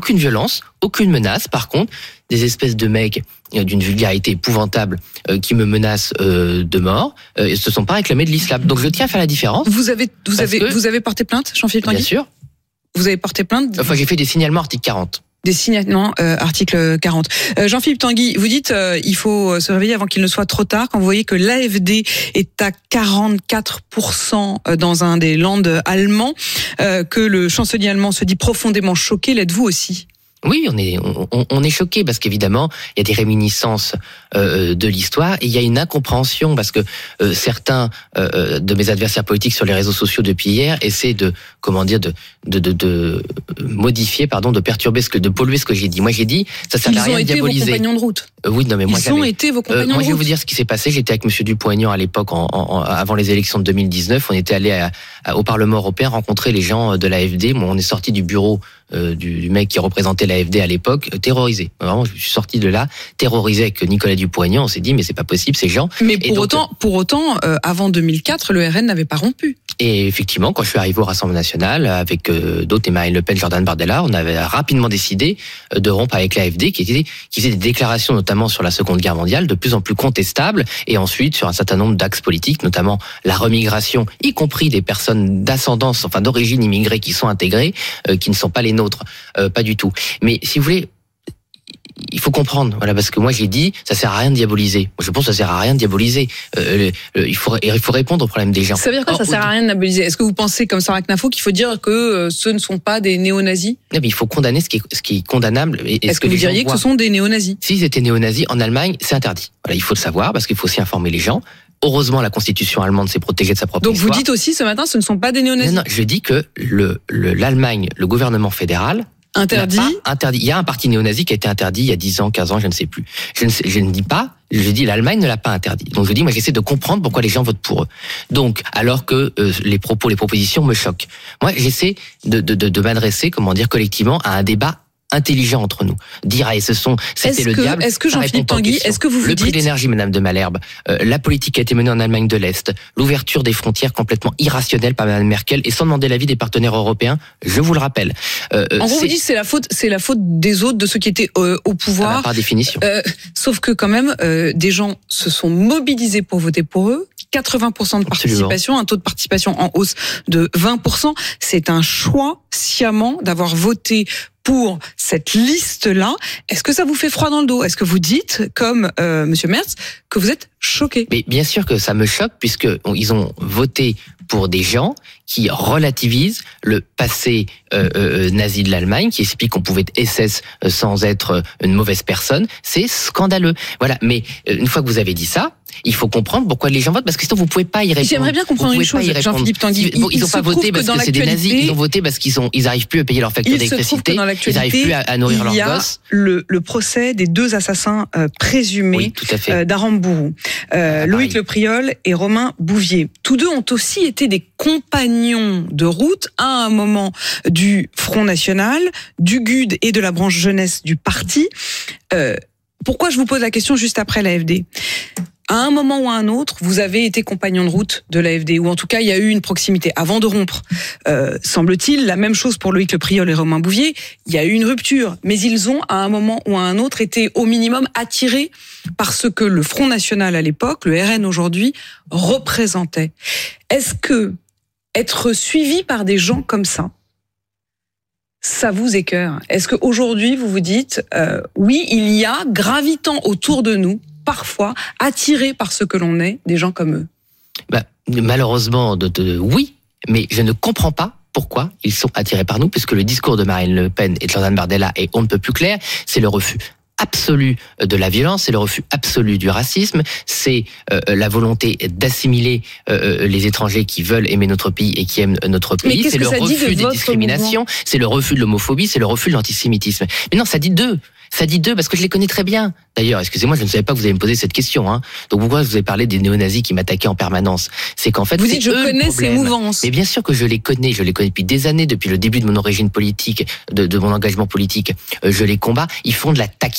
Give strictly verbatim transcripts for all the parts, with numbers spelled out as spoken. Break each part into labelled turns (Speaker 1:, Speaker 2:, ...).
Speaker 1: aucune violence, aucune menace. Par contre, des espèces de mecs d'une vulgarité épouvantable euh, qui me menacent euh, de mort, euh, ils se sont pas réclamés de l'islam. Donc je tiens à faire la différence.
Speaker 2: Vous avez, vous avez,
Speaker 1: que,
Speaker 2: vous avez porté plainte, Jean-Philippe Tanguy ?
Speaker 1: Bien sûr.
Speaker 2: Vous avez porté plainte ?
Speaker 1: Enfin, j'ai fait des signalements article quarante.
Speaker 2: Des signalements, euh, article quarante. Euh, Jean-Philippe Tanguy, vous dites euh, il faut se réveiller avant qu'il ne soit trop tard. Quand vous voyez que l'A F D est à quarante-quatre pour cent dans un des lands allemands, euh, que le chancelier allemand se dit profondément choqué, l'êtes-vous aussi ?
Speaker 1: Oui, on est on, on est choqué parce qu'évidemment il y a des réminiscences euh, de l'histoire et il y a une incompréhension parce que euh, certains euh, de mes adversaires politiques sur les réseaux sociaux depuis hier essaient de comment dire de de de, de modifier pardon de perturber ce que de polluer ce que j'ai dit. Moi j'ai dit ça sert à rien de diaboliser.
Speaker 2: Ils ont été vos compagnons de route.
Speaker 1: Euh, oui non mais moi
Speaker 2: ils ont été vos compagnons
Speaker 1: euh,
Speaker 2: de route.
Speaker 1: Moi je vais vous dire ce qui s'est passé. J'étais avec Monsieur Dupont-Aignan à l'époque en, en, avant les élections de deux mille dix-neuf. On était allé à, à, au Parlement européen rencontrer les gens de l'A F D. Bon, on est sorti du bureau euh, du, du mec qui représentait l'A F D à l'époque, euh, terrorisé. Vraiment, je suis sorti de là, terrorisé avec Nicolas Dupont-Aignan. On s'est dit, mais c'est pas possible, ces gens.
Speaker 2: Mais pour donc, autant, pour autant, euh, avant deux mille quatre, le R N n'avait pas rompu.
Speaker 1: Et effectivement, quand je suis arrivé au Rassemblement national, avec euh, d'autres et Marine Le Pen, Jordan Bardella, on avait rapidement décidé de rompre avec l'A F D, qui était, qui faisait des déclarations, notamment sur la Seconde Guerre mondiale, de plus en plus contestables, et ensuite sur un certain nombre d'axes politiques, notamment la remigration, y compris des personnes d'ascendance, enfin d'origine immigrée qui sont intégrées, euh, qui ne sont pas les nôtres, euh, pas du tout. Mais si vous voulez, il faut comprendre, voilà, parce que moi j'ai dit, ça sert à rien de diaboliser. Moi je pense que ça sert à rien de diaboliser. Euh, euh, il faut, il faut répondre aux problèmes des gens.
Speaker 2: Ça veut dire quoi, Or, ça sert à rien de diaboliser ? Est-ce que vous pensez, comme Sarah Knafo, qu'il faut dire que euh, ce ne sont pas des néo-nazis ?
Speaker 1: Non, mais il faut condamner ce qui est, ce qui est condamnable. Et,
Speaker 2: Est-ce, Est-ce que, que vous diriez que ce sont des néo-nazis ?
Speaker 1: S'ils étaient néo-nazis, en Allemagne, c'est interdit. Voilà, il faut le savoir, parce qu'il faut aussi informer les gens. Heureusement, la Constitution allemande s'est protégée de sa propre
Speaker 2: Donc
Speaker 1: histoire.
Speaker 2: vous dites aussi ce matin, ce ne sont pas des néo-nazis ?
Speaker 1: Non, non, je dis que le, le, l'Allemagne, le gouvernement fédéral,
Speaker 2: Interdit.
Speaker 1: Interdit. Il y a un parti néo-nazi qui a été interdit il y a dix ans, quinze ans, je ne sais plus. Je ne, sais, je ne dis pas, je dis l'Allemagne ne l'a pas interdit. Donc je dis, moi j'essaie de comprendre pourquoi les gens votent pour eux. Donc, alors que euh, les propos, les propositions me choquent. Moi j'essaie de, de, de, de m'adresser, comment dire, collectivement à un débat intelligent entre nous. Dire, ah, et ce sont, c'était
Speaker 2: est-ce
Speaker 1: le
Speaker 2: que,
Speaker 1: diable.
Speaker 2: Est-ce que Jean-Philippe Tanguy, est-ce que vous vous
Speaker 1: le
Speaker 2: dites...
Speaker 1: prix de l'énergie, Madame de Malherbe, euh, la politique qui a été menée en Allemagne de l'Est, l'ouverture des frontières complètement irrationnelle par Madame Merkel et sans demander l'avis des partenaires européens, je vous le rappelle.
Speaker 2: Euh, en gros, vous dites c'est la faute, c'est la faute des autres, de ceux qui étaient euh, au pouvoir.
Speaker 1: Ah bah, par définition.
Speaker 2: Euh, sauf que quand même, euh, des gens se sont mobilisés pour voter pour eux. quatre-vingts pour cent de participation, Absolument. Un taux de participation en hausse de vingt pour cent. C'est un choix sciemment d'avoir voté pour cette liste-là. Est-ce que ça vous fait froid dans le dos ? Est-ce que vous dites, comme euh, Monsieur Merz, que vous êtes choqué ?
Speaker 1: Mais bien sûr que ça me choque, puisque ils ont voté pour des gens qui relativisent le passé euh, euh, nazi de l'Allemagne, qui expliquent qu'on pouvait être S S sans être une mauvaise personne. C'est scandaleux. Voilà. Mais euh, une fois que vous avez dit ça, il faut comprendre pourquoi les gens votent, parce que sinon vous pouvez pas y répondre.
Speaker 2: J'aimerais bien comprendre une chose, Jean-Philippe Tanguy.
Speaker 1: Ils, ils ont pas voté parce que c'est des nazis. Ils ont voté parce qu'ils ont, ils arrivent plus à payer leur facture d'électricité. Ils arrivent plus à, à nourrir leurs gosses.
Speaker 2: Le, le procès des deux assassins euh, présumés
Speaker 1: oui, tout à fait.
Speaker 2: euh, d'Aramburu, euh, ah, Loïc Lepriol et Romain Bouvier. Tous deux ont aussi été des compagnons de route à un moment du Front National, du G U D et de la branche jeunesse du parti. Euh, pourquoi je vous pose la question juste après l'A F D ? À un moment ou à un autre, vous avez été compagnon de route de l'A F D, ou en tout cas, il y a eu une proximité avant de rompre. Euh, semble-t-il, la même chose pour Loïc Lepriol et Romain Bouvier, il y a eu une rupture, mais ils ont, à un moment ou à un autre, été au minimum attirés par ce que le Front National à l'époque, le R N aujourd'hui, représentait. Est-ce que être suivi par des gens comme ça, ça vous écœure ? Est-ce qu'aujourd'hui, vous vous dites, euh, oui, il y a, gravitant autour de nous, parfois attirés par ce que l'on est, des gens comme eux?
Speaker 1: Bah, malheureusement, de, de, oui, mais je ne comprends pas pourquoi ils sont attirés par nous, puisque le discours de Marine Le Pen et de Jordan Bardella est on ne peut plus clair, c'est le refus absolu de la violence, c'est le refus absolu du racisme, c'est euh, la volonté d'assimiler euh, les étrangers qui veulent aimer notre pays et qui aiment notre pays, c'est le refus des discriminations, mouvement c'est le refus de l'homophobie, c'est le refus de l'antisémitisme. Mais non, ça dit deux. Ça dit deux, parce que je les connais très bien. D'ailleurs, excusez-moi, je ne savais pas que vous allez me poser cette question. Hein. Donc pourquoi vous avez parlé des néo-nazis qui m'attaquaient en permanence ? C'est qu'en fait,
Speaker 2: vous
Speaker 1: c'est
Speaker 2: dites, je connais ces mouvances.
Speaker 1: Mais bien sûr que je les connais. Je les connais depuis des années, depuis le début de mon origine politique, de, de mon engagement politique. Euh, je les combats. Ils font de la taquillagerie.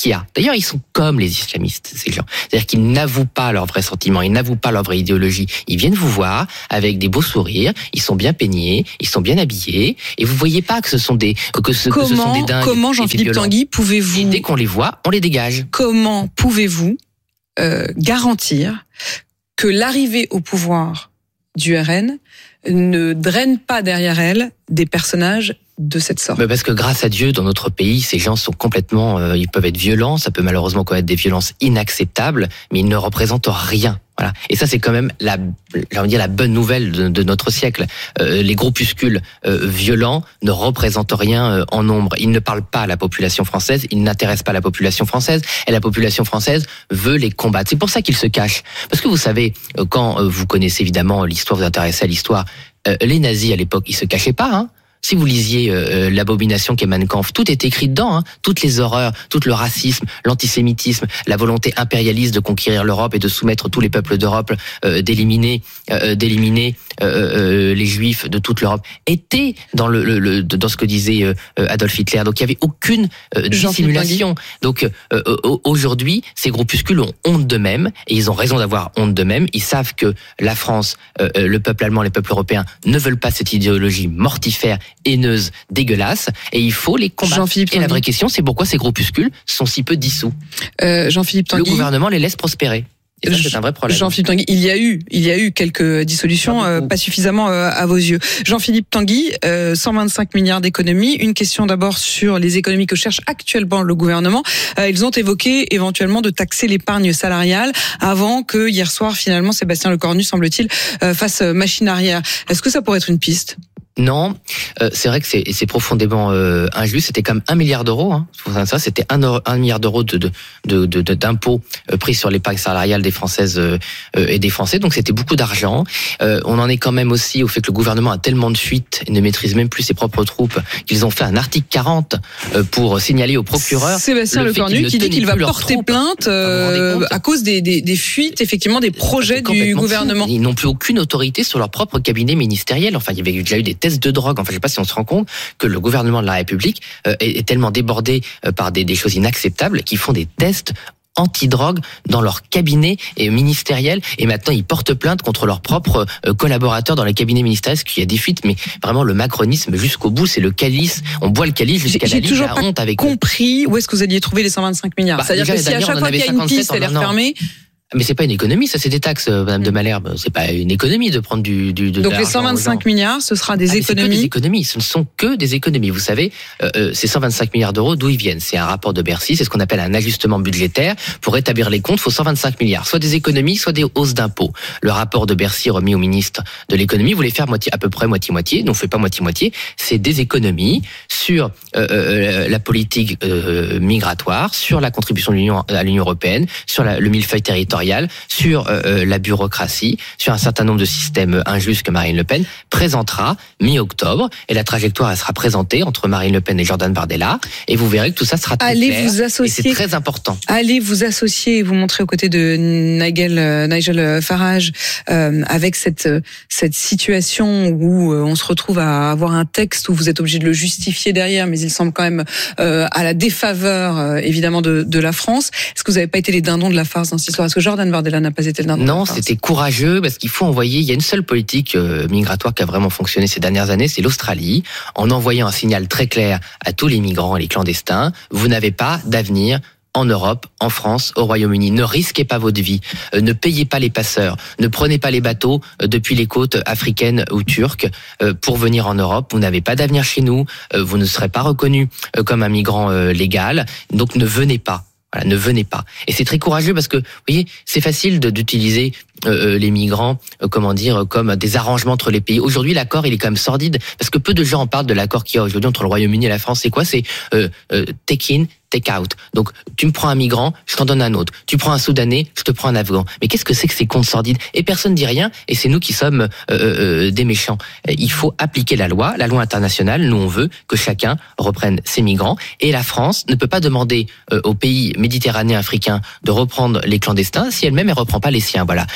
Speaker 1: qu'il y a. D'ailleurs, ils sont comme les islamistes, ces gens. C'est-à-dire qu'ils n'avouent pas leurs vrais sentiments, ils n'avouent pas leur vraie idéologie. Ils viennent vous voir avec des beaux sourires, ils sont bien peignés, ils sont bien habillés, et vous voyez pas que ce sont des que ce,
Speaker 2: comment,
Speaker 1: que ce sont des dingues.
Speaker 2: Comment, Jean-Philippe Tanguy, pouvez-vous...
Speaker 1: Et dès qu'on les voit, on les dégage.
Speaker 2: Comment pouvez-vous euh, garantir que l'arrivée au pouvoir du R N ne draine pas derrière elle des personnages de cette sorte?
Speaker 1: Parce que grâce à Dieu, dans notre pays, ces gens sont complètement, euh, ils peuvent être violents, ça peut malheureusement connaître des violences inacceptables, mais ils ne représentent rien. Voilà. Et ça, c'est quand même la, j'ai envie de dire, la bonne nouvelle de, de notre siècle. Euh, les groupuscules euh, violents ne représentent rien euh, en nombre. Ils ne parlent pas à la population française, ils n'intéressent pas la population française, et la population française veut les combattre. C'est pour ça qu'ils se cachent. Parce que vous savez, quand euh, vous connaissez évidemment l'histoire, vous vous intéressez à l'histoire, euh, les nazis à l'époque, ils se cachaient pas, hein. Si vous lisiez euh, l'abomination qu'est Mein Kampf, tout est écrit dedans, hein, toutes les horreurs, tout le racisme, l'antisémitisme, la volonté impérialiste de conquérir l'Europe et de soumettre tous les peuples d'Europe, euh, d'éliminer, euh, d'éliminer euh, euh, les Juifs de toute l'Europe, était dans le, le, le dans ce que disait euh, Adolf Hitler. Donc il y avait aucune euh, dissimulation. Donc euh, aujourd'hui, ces groupuscules ont honte d'eux-mêmes et ils ont raison d'avoir honte d'eux-mêmes. Ils savent que la France, euh, le peuple allemand, les peuples européens ne veulent pas cette idéologie mortifère, haineuse, dégueulasse, et il faut les combattre.
Speaker 2: Jean-Philippe
Speaker 1: et la vraie question, c'est pourquoi ces groupuscules sont si peu dissous.
Speaker 2: Euh, Jean-Philippe Tanguy.
Speaker 1: Le gouvernement les laisse prospérer. Et ça, c'est un vrai problème.
Speaker 2: Jean-Philippe Tanguy, il y a eu, il y a eu quelques dissolutions, pas, euh, pas suffisamment euh, à vos yeux. Jean-Philippe Tanguy, euh, cent vingt-cinq milliards d'économies. Une question d'abord sur les économies que cherche actuellement le gouvernement. Euh, ils ont évoqué éventuellement de taxer l'épargne salariale avant que hier soir, finalement, Sébastien Lecornu, semble-t-il, euh, fasse machine arrière. Est-ce que ça pourrait être une piste ?
Speaker 1: Non, euh, c'est vrai que c'est, c'est profondément euh, injuste. C'était comme un milliard d'euros. Hein. Ça, c'était un, un milliard d'euros de, de, de, de d'impôts euh, pris sur l'épargne salariale des Françaises euh, et des Français. Donc c'était beaucoup d'argent. Euh, on en est quand même aussi au fait que le gouvernement a tellement de fuites et ne maîtrise même plus ses propres troupes qu'ils ont fait un article quarante euh, pour signaler au procureur.
Speaker 2: Sébastien Lecornu qui dit qu'il va porter plainte euh, à cause des, des, des fuites, effectivement, des projets du gouvernement.
Speaker 1: Fou. Ils n'ont plus aucune autorité sur leur propre cabinet ministériel. Enfin, il y avait déjà eu des tests de drogue. Enfin, je ne sais pas si on se rend compte que le gouvernement de la République euh, est, est tellement débordé euh, par des, des choses inacceptables qu'ils font des tests anti-drogue dans leur cabinet ministériel, et maintenant ils portent plainte contre leurs propres euh, collaborateurs dans les cabinets ministériels, parce qu'il y a des fuites, mais vraiment le macronisme jusqu'au bout, c'est le calice, on boit le calice jusqu'à la lit, la honte avec eux.
Speaker 2: J'ai toujours pas compris où est-ce que vous alliez trouver les cent vingt-cinq milliards. Bah, C'est-à-dire que si à chaque fois qu'il y a une piste, elle est refermée.
Speaker 1: Mais c'est pas une économie, ça c'est des taxes, Madame de Malherbe. C'est pas une économie de prendre du, du de
Speaker 2: Donc les cent vingt-cinq milliards, ce sera des
Speaker 1: ah,
Speaker 2: économies.
Speaker 1: C'est que des économies. Ce ne sont que des économies. Vous savez, euh, ces cent vingt-cinq milliards d'euros, d'où ils viennent? C'est un rapport de Bercy, c'est ce qu'on appelle un ajustement budgétaire. Pour rétablir les comptes, il faut cent vingt-cinq milliards, soit des économies, soit des hausses d'impôts. Le rapport de Bercy remis au ministre de l'économie voulait faire moitié, à peu près moitié-moitié. Non, on fait pas moitié-moitié. C'est des économies sur euh, euh, la politique euh, migratoire, sur la contribution de l'Union à l'Union européenne, sur la, le millefeuille territorial, sur Sur euh, la bureaucratie, sur un certain nombre de systèmes injustes que Marine Le Pen présentera mi-octobre, et la trajectoire elle sera présentée entre Marine Le Pen et Jordan Bardella, et vous verrez que tout ça sera très
Speaker 2: allez
Speaker 1: clair,
Speaker 2: vous associer,
Speaker 1: et c'est très important.
Speaker 2: Allez vous associer et vous montrer aux côtés de Nigel, euh, Nigel Farage euh, avec cette cette situation où euh, on se retrouve à avoir un texte où vous êtes obligé de le justifier derrière, mais il semble quand même euh, à la défaveur euh, évidemment de, de la France. Est-ce que vous n'avez pas été les dindons de la farce dans cette histoire? Est-ce que Jordan Bardella n'a pas été le dindon?
Speaker 1: Non, c'était courageux parce qu'il faut envoyer. Il y a une seule politique euh, migratoire qui a vraiment fonctionné ces dernières années, c'est l'Australie, en envoyant un signal très clair à tous les migrants et les clandestins. Vous n'avez pas d'avenir en Europe, en France, au Royaume-Uni. Ne risquez pas votre vie. Euh, ne payez pas les passeurs. Ne prenez pas les bateaux euh, depuis les côtes africaines ou turques euh, pour venir en Europe. Vous n'avez pas d'avenir chez nous. Euh, vous ne serez pas reconnu euh, comme un migrant euh, légal. Donc ne venez pas. Voilà, ne venez pas. Et c'est très courageux parce que, vous voyez, c'est facile de, d'utiliser euh, les migrants, euh, comment dire, comme des arrangements entre les pays. Aujourd'hui, l'accord, il est quand même sordide parce que peu de gens en parlent de l'accord qu'il y a aujourd'hui entre le Royaume-Uni et la France. C'est quoi? C'est euh, euh, take in, take out. Donc, tu me prends un migrant, je t'en donne un autre. Tu prends un Soudanais, je te prends un Afghan. Mais qu'est-ce que c'est que ces comptes sordides? Et personne ne dit rien, et c'est nous qui sommes euh, euh, des méchants. Il faut appliquer la loi, la loi internationale. Nous, on veut que chacun reprenne ses migrants. Et la France ne peut pas demander euh, aux pays méditerranéens, africains, de reprendre les clandestins si elle-même, elle reprend pas les siens. Voilà.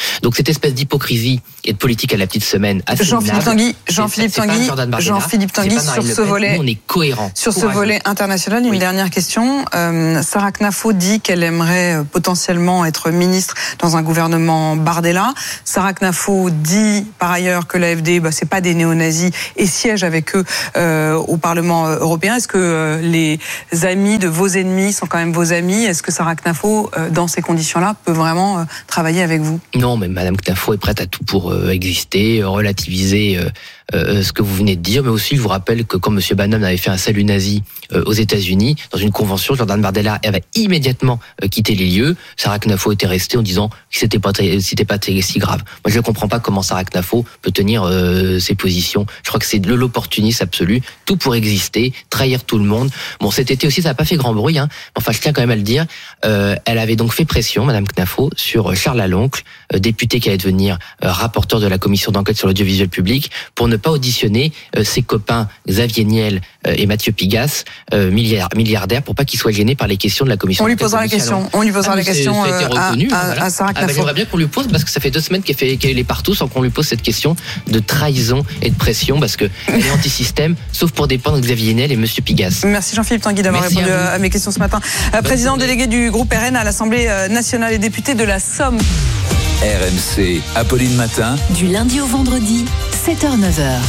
Speaker 1: Donc cette espèce d'hypocrisie et de politique à la petite semaine assez
Speaker 2: Jean-Philippe Tanguy, Jean-Philippe Tanguy, Jean-Philippe Tanguy sur ce volet,
Speaker 1: nous, on est cohérent.
Speaker 2: Sur ce volet international, une oui. dernière question. Euh, Sarah Knafo dit qu'elle aimerait potentiellement être ministre dans un gouvernement Bardella. Sarah Knafo dit par ailleurs que l'A F D, bah, c'est pas des néo-nazis et siège avec eux euh, au Parlement européen. Est-ce que euh, les amis de vos ennemis sont quand même vos amis? Est-ce que Sarah Knafo, euh, dans ces conditions-là, peut vraiment euh, travailler avec vous?
Speaker 1: Non, mais Madame Knafo est prête à tout pour euh, exister, relativiser euh, euh, ce que vous venez de dire, mais aussi je vous rappelle que quand Monsieur Bannon avait fait un salut nazi euh, aux États-Unis, dans une convention, Jordan Bardella avait immédiatement euh, quitté les lieux. Sarah Knafo était restée en disant que c'était pas très, c'était pas très, si grave. Moi, je ne comprends pas comment Sarah Knafo peut tenir euh, ses positions. Je crois que c'est de l'opportunisme absolu, tout pour exister, trahir tout le monde. Bon, cet été aussi, ça n'a pas fait grand bruit, hein. Enfin, je tiens quand même à le dire. Euh, elle avait donc fait pression, Madame Knafo, sur Charles Laloncle, euh, député qui allait devenir euh, rapporteur de la commission d'enquête sur l'audiovisuel public, pour ne pas auditionner euh, ses copains Xavier Niel euh, et Mathieu Pigasse, euh, milliard, milliardaires, pour pas qu'ils soient gênés par les questions de la commission.
Speaker 2: On lui posera la question. On lui posera ah, la question euh, reconnu, à, voilà. à, à Sarah Knafo. Ah, ben,
Speaker 1: j'aimerais bien qu'on lui pose, parce que ça fait deux semaines qu'elle fait qu'elle est partout sans qu'on lui pose cette question de trahison et de pression, parce que elle est anti-système, sauf pour dépendre de Xavier Niel et Monsieur Pigasse.
Speaker 2: Merci Jean-Philippe Tanguy d'avoir Merci répondu à, à mes questions ce matin. Euh, président délégué du groupe R N à l'Assemblée nationale et député de la Somme.
Speaker 3: R M C, Apolline Matin.
Speaker 4: Du lundi au vendredi, sept heures neuf heures.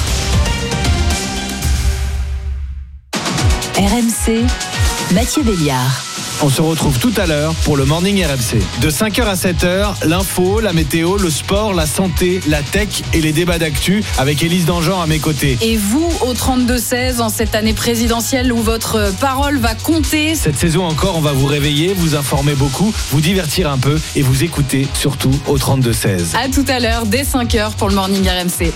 Speaker 4: R M C, Mathieu Béliard.
Speaker 5: On se retrouve tout à l'heure pour le Morning R M C. De cinq heures à sept heures, l'info, la météo, le sport, la santé, la tech et les débats d'actu avec Élise Dangean à mes côtés.
Speaker 6: Et vous, au trente-deux seize, en cette année présidentielle où votre parole va compter.
Speaker 5: Cette saison encore, on va vous réveiller, vous informer beaucoup, vous divertir un peu et vous écouter surtout au trente-deux seize.
Speaker 6: À tout à l'heure, dès cinq heures pour le Morning R M C.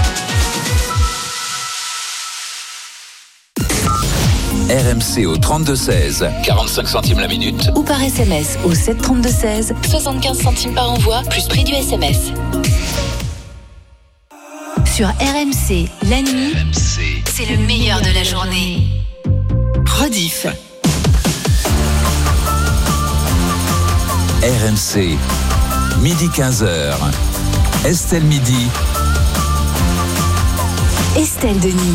Speaker 3: R M C au trente-deux seize, quarante-cinq centimes la minute.
Speaker 4: Ou par S M S au sept trente-deux seize, soixante-quinze centimes par envoi, plus prix du S M S. Sur R M C, la nuit, R M C, c'est le meilleur de la journée. Rediff.
Speaker 3: R M C, midi quinze heures. Estelle Midi.
Speaker 4: Estelle Denis.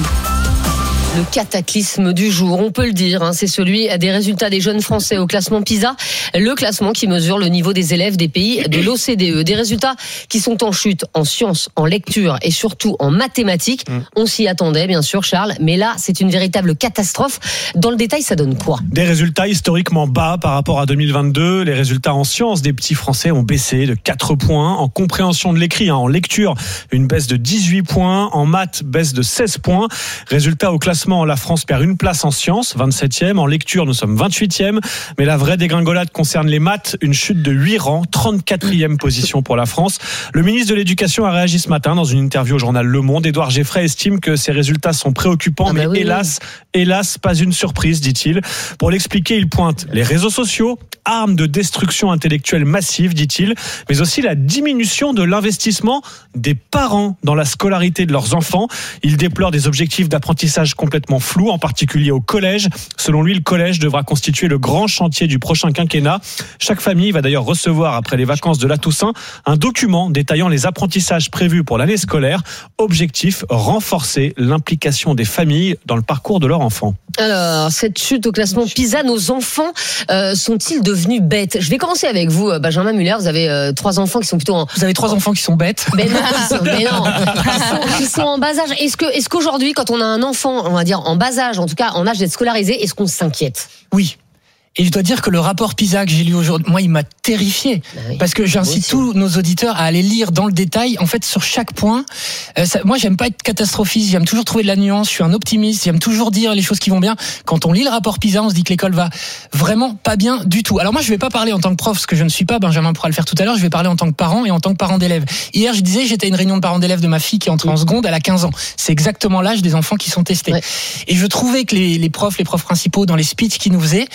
Speaker 7: Le cataclysme du jour, on peut le dire, hein, c'est celui des résultats des jeunes Français au classement PISA, le classement qui mesure le niveau des élèves des pays de l'O C D E. Des résultats qui sont en chute en sciences, en lecture et surtout en mathématiques. Mmh. On s'y attendait, bien sûr, Charles, mais là, c'est une véritable catastrophe. Dans le détail, ça donne quoi ?
Speaker 8: Des résultats historiquement bas par rapport à deux mille vingt-deux. Les résultats en sciences des petits Français ont baissé de quatre points. En compréhension de l'écrit, hein, en lecture, une baisse de dix-huit points. En maths, baisse de seize points. Résultat au classement, la France perd une place en sciences, vingt-septième. En lecture, nous sommes vingt-huitième. Mais la vraie dégringolade concerne les maths, une chute de huit rangs, trente-quatrième position pour la France. Le ministre de l'Éducation a réagi ce matin dans une interview au journal Le Monde. Édouard Geffray estime que ces résultats sont préoccupants, ah bah mais oui, hélas, oui. hélas, pas une surprise, dit-il. Pour l'expliquer, il pointe les réseaux sociaux, armes de destruction intellectuelle massive, dit-il, mais aussi la diminution de l'investissement des parents dans la scolarité de leurs enfants. Il déplore des objectifs d'apprentissage complètement flous, en particulier au collège. Selon lui, le collège devra constituer le grand chantier du prochain quinquennat. Chaque famille va d'ailleurs recevoir, après les vacances de la Toussaint, un document détaillant les apprentissages prévus pour l'année scolaire. Objectif, renforcer l'implication des familles dans le parcours de leurs enfants.
Speaker 7: Alors, cette chute au classement PISA, nos enfants euh, sont-ils devenus bêtes ? Je vais commencer avec vous, Benjamin Muller. Vous avez euh, trois enfants qui sont plutôt en...
Speaker 9: Vous avez trois enfants qui sont bêtes ?
Speaker 7: Mais non, qui sont, mais non, qui sont, qui sont en bas âge. Est-ce que, est-ce qu'aujourd'hui, quand on a un enfant, on va dire en bas âge, en tout cas en âge d'être scolarisé, est-ce qu'on s'inquiète ?
Speaker 9: Oui. Et je dois dire que le rapport PISA que j'ai lu aujourd'hui, moi, il m'a terrifié. Bah oui. Parce que j'incite tous nos auditeurs à aller lire dans le détail, en fait, sur chaque point. Euh, ça, moi, j'aime pas être catastrophiste, j'aime toujours trouver de la nuance, je suis un optimiste, j'aime toujours dire les choses qui vont bien. Quand on lit le rapport PISA, on se dit que l'école va vraiment pas bien du tout. Alors moi, je vais pas parler en tant que prof, ce que je ne suis pas, Benjamin pourra le faire tout à l'heure, je vais parler en tant que parent et en tant que parent d'élève. Hier, je disais, j'étais à une réunion de parents d'élèves de ma fille qui est entrée en seconde, elle a quinze ans. C'est exactement l'âge des enfants qui sont testés. Ouais. Et je trouvais que les, les profs, les profs principaux, dans les speeches qu'ils nous faisaient, ils étaient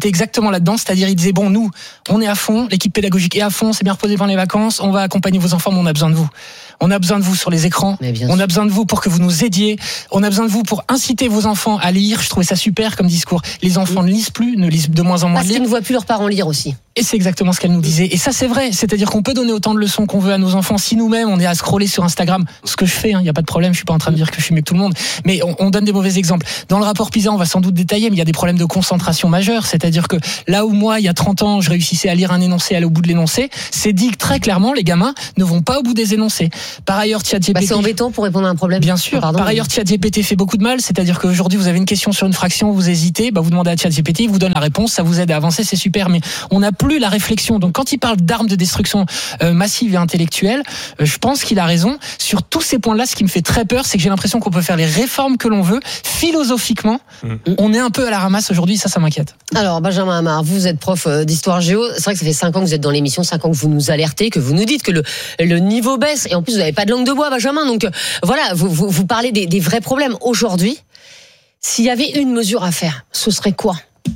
Speaker 9: était exactement là-dedans, c'est-à-dire il disait bon, nous, on est à fond, l'équipe pédagogique est à fond, c'est bien reposé pendant les vacances, on va accompagner vos enfants, mais on a besoin de vous. On a besoin de vous sur les écrans, on a besoin de vous pour que vous nous aidiez, on a besoin de vous pour inciter vos enfants à lire. Je trouvais ça super comme discours. Les enfants ne lisent plus, ne lisent de moins en moins.
Speaker 7: Parce qu'ils ne voient plus leurs parents lire aussi.
Speaker 9: Et c'est exactement ce qu'elle nous disait. Et ça, c'est vrai. C'est-à-dire qu'on peut donner autant de leçons qu'on veut à nos enfants. Si nous-mêmes, on est à scroller sur Instagram, ce que je fais, il hein, n'y a pas de problème, je suis pas en train de dire que je suis mieux que tout le monde, mais on, on donne des mauvais exemples. Dans le rapport PISA, on va sans doute détailler, mais il y a des problèmes de concentration majeurs. C'est-à-dire que là où moi, il y a trente ans, je réussissais à lire un énoncé, aller au bout de l'énoncé, c'est dit que très clairement, les gamins ne vont pas au bout des énoncés. Par ailleurs, ChatGPT...
Speaker 7: Bah, c'est embêtant pour répondre à un problème.
Speaker 9: Bien sûr.
Speaker 7: Pardon,
Speaker 9: Par
Speaker 7: mais...
Speaker 9: ailleurs, ChatGPT fait beaucoup de mal. C'est-à-dire qu'aujourd'hui, vous avez une question sur une fraction, vous hésitez, bah, vous demandez à ChatGPT, il vous donne la réponse, ça vous aide à avancer, c'est super. Mais on n'a plus la réflexion. Donc, quand il parle d'armes de destruction euh, massive et intellectuelle, euh, je pense qu'il a raison. Sur tous ces points-là, ce qui me fait très peur, c'est que j'ai l'impression qu'on peut faire les réformes que l'on veut. Philosophiquement, mmh. on est un peu à la ramasse aujourd'hui, ça, ça m'inquiète.
Speaker 7: Alors, Benjamin Amar, vous êtes prof d'histoire géo. C'est vrai que ça fait cinq ans que vous êtes dans l'émission, cinq ans que vous nous alertez, que vous nous dites que le, le niveau baisse. Et en plus, vous n'avez pas de langue de bois, Benjamin. Donc, euh, voilà, vous, vous, vous parlez des, des vrais problèmes. Aujourd'hui, s'il y avait une mesure à faire, ce serait quoi ?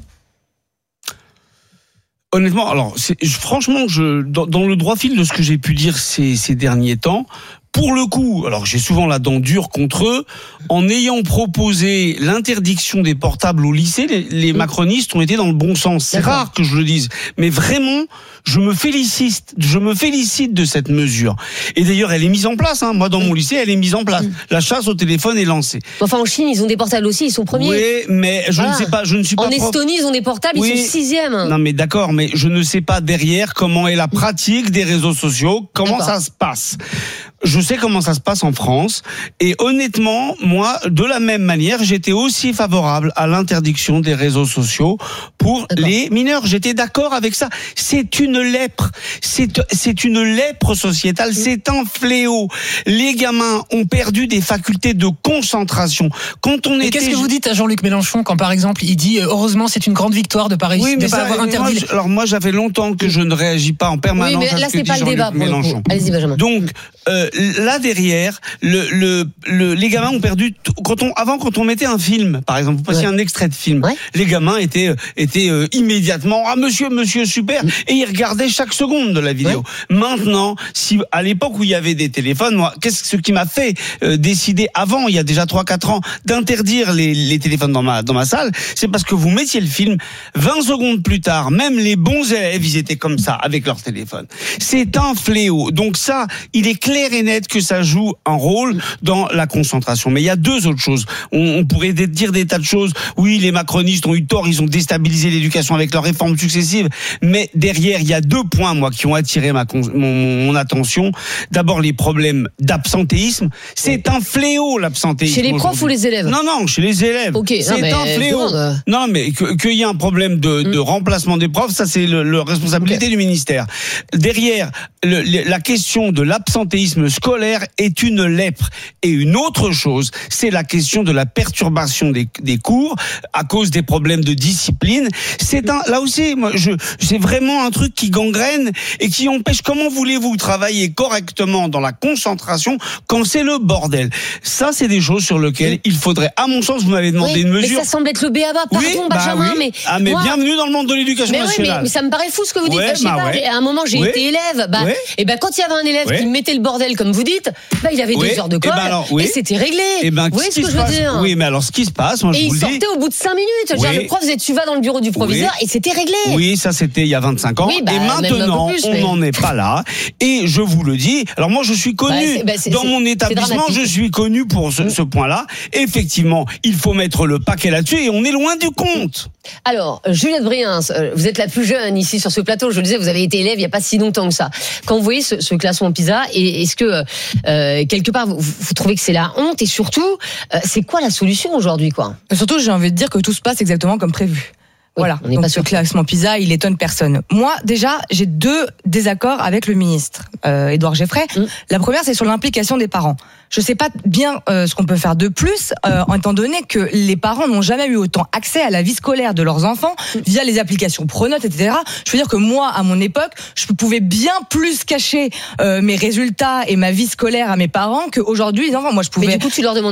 Speaker 10: Honnêtement, alors c'est, franchement, je dans, dans le droit fil de ce que j'ai pu dire ces, ces derniers temps, pour le coup, alors j'ai souvent la dent dure contre eux, en ayant proposé l'interdiction des portables au lycée, les, les macronistes ont été dans le bon sens. C'est D'accord. rare que je le dise, mais vraiment, je me félicite, je me félicite de cette mesure. Et d'ailleurs, elle est mise en place. Hein. Moi, dans mon lycée, elle est mise en place. Mmh. La chasse au téléphone est lancée.
Speaker 7: Enfin, en Chine, ils ont des portables aussi, ils sont premiers.
Speaker 10: Oui, mais je voilà. ne sais pas, je ne suis pas.
Speaker 7: En prof. Estonie, ils ont des portables, oui. ils sont sixième.
Speaker 10: Non, mais d'accord, mais je ne sais pas derrière comment est la pratique des réseaux sociaux, comment d'accord. ça se passe. Je sais comment ça se passe en France, et honnêtement, moi, de la même manière, j'étais aussi favorable à l'interdiction des réseaux sociaux pour d'accord. les mineurs. J'étais d'accord avec ça. C'est une lèpre, c'est c'est une lèpre sociétale, oui. c'est un fléau. Les gamins ont perdu des facultés de concentration. Quand on
Speaker 9: et
Speaker 10: était...
Speaker 9: qu'est-ce que vous dites à Jean-Luc Mélenchon quand, par exemple, il dit heureusement c'est une grande victoire de Paris
Speaker 10: oui,
Speaker 9: de
Speaker 10: mais
Speaker 9: ne pas
Speaker 10: ça,
Speaker 9: avoir interdit.
Speaker 10: Moi, je, alors moi, j'avais longtemps que je ne réagis pas en permanence.
Speaker 7: Oui, mais là,
Speaker 10: à ce
Speaker 7: c'est
Speaker 10: que
Speaker 7: pas
Speaker 10: dit
Speaker 7: le
Speaker 10: Jean-Luc
Speaker 7: débat.
Speaker 10: Mélenchon.
Speaker 7: Allez-y, Benjamin.
Speaker 10: Donc euh, là derrière, le, le, le, les gamins ont perdu. Tout, quand on, avant, quand on mettait un film, par exemple, vous passiez ouais. un extrait de film, ouais. les gamins étaient, étaient euh, immédiatement ah monsieur, monsieur, super, et ils regardaient chaque seconde de la vidéo. Ouais. Maintenant, si à l'époque où il y avait des téléphones, moi, qu'est-ce ce qui m'a fait euh, décider avant, il y a déjà trois quatre ans, d'interdire les, les téléphones dans ma dans ma salle, c'est parce que vous mettiez le film, vingt secondes plus tard, même les bons élèves, ils étaient comme ça avec leur téléphone. C'est un fléau. Donc ça, il est clair et net que ça joue un rôle dans la concentration. Mais il y a deux autres choses. On, on pourrait dire des tas de choses. Oui, les macronistes ont eu tort, ils ont déstabilisé l'éducation avec leurs réformes successives. Mais derrière, il y a deux points, moi, qui ont attiré ma mon, mon attention. D'abord, les problèmes d'absentéisme. C'est un fléau, l'absentéisme.
Speaker 7: Chez les profs ou les élèves ?
Speaker 10: Non, non, chez les élèves.
Speaker 7: Okay,
Speaker 10: c'est
Speaker 7: non,
Speaker 10: un fléau. Demande. Non, mais qu'il y ait un problème de, de mmh. remplacement des profs, ça, c'est le, le responsabilité okay. du ministère. Derrière, le, le, la question de l'absentéisme scolaire est une lèpre. Et une autre chose, c'est la question de la perturbation des, des cours à cause des problèmes de discipline. C'est un, là aussi, moi, je, c'est vraiment un truc qui gangrène et qui empêche. Comment voulez-vous travailler correctement dans la concentration quand c'est le bordel? Ça, c'est des choses sur lesquelles il faudrait, à mon sens, vous m'avez demandé
Speaker 7: oui,
Speaker 10: une mesure.
Speaker 7: Mais ça semble être le béaba. Pardon,
Speaker 10: oui,
Speaker 7: Benjamin,
Speaker 10: bah oui.
Speaker 7: mais
Speaker 10: ah, mais
Speaker 7: moi...
Speaker 10: bienvenue dans le monde de l'éducation
Speaker 7: mais
Speaker 10: nationale.
Speaker 7: Oui, mais, mais ça me paraît fou ce que vous dites.
Speaker 10: Ouais,
Speaker 7: bah, je sais
Speaker 10: bah
Speaker 7: pas,
Speaker 10: ouais.
Speaker 7: À un moment, j'ai
Speaker 10: oui.
Speaker 7: été élève. Bah,
Speaker 10: oui.
Speaker 7: et ben, bah, quand il y avait un élève oui. qui mettait le bordel, comme vous dites, bah, il avait
Speaker 10: oui.
Speaker 7: deux heures de colle et, ben alors, oui. et c'était réglé.
Speaker 10: Et ben,
Speaker 7: vous voyez ce que je
Speaker 10: passe
Speaker 7: veux dire?
Speaker 10: Oui, mais alors, ce qui se passe, moi,
Speaker 7: et
Speaker 10: je vous
Speaker 7: il
Speaker 10: le dis.
Speaker 7: sortait au bout de cinq minutes. Oui. Le prof disait, tu vas dans le bureau du proviseur
Speaker 10: oui.
Speaker 7: et c'était réglé.
Speaker 10: Oui, ça, c'était il y a vingt-cinq ans.
Speaker 7: Oui, bah,
Speaker 10: et maintenant,
Speaker 7: plus,
Speaker 10: on n'en mais... est pas là. Et je vous le dis. Alors, moi, je suis connu. Bah, c'est, bah, c'est, dans c'est, mon établissement, je suis connu pour ce, ce point-là. Effectivement, il faut mettre le paquet là-dessus et on est loin du compte.
Speaker 7: Alors, Juliette Briens, vous êtes la plus jeune ici sur ce plateau. Je le disais, vous avez été élève il n'y a pas si longtemps que ça. Quand vous voyez ce, ce classement PISA, et est-ce que euh, quelque part vous, vous trouvez que c'est la honte et surtout, euh, c'est quoi la solution aujourd'hui, quoi?
Speaker 11: Surtout, j'ai envie de dire que tout se passe exactement comme prévu. Oui, voilà, donc ce classement PISA, il étonne personne. Moi, déjà, j'ai deux désaccords avec le ministre, euh, Édouard Geffray. Mmh. La première, c'est sur l'implication des parents. Je ne sais pas bien euh, ce qu'on peut faire de plus, euh, en étant donné que les parents n'ont jamais eu autant accès à la vie scolaire de leurs enfants via les applications Pronote, et cetera. Je veux dire que moi, à mon époque, je pouvais bien plus cacher euh, mes résultats et ma vie scolaire à mes parents qu'aujourd'hui, les enfants. Moi, je pouvais.
Speaker 7: Mais du coup, tu leur demandes plus?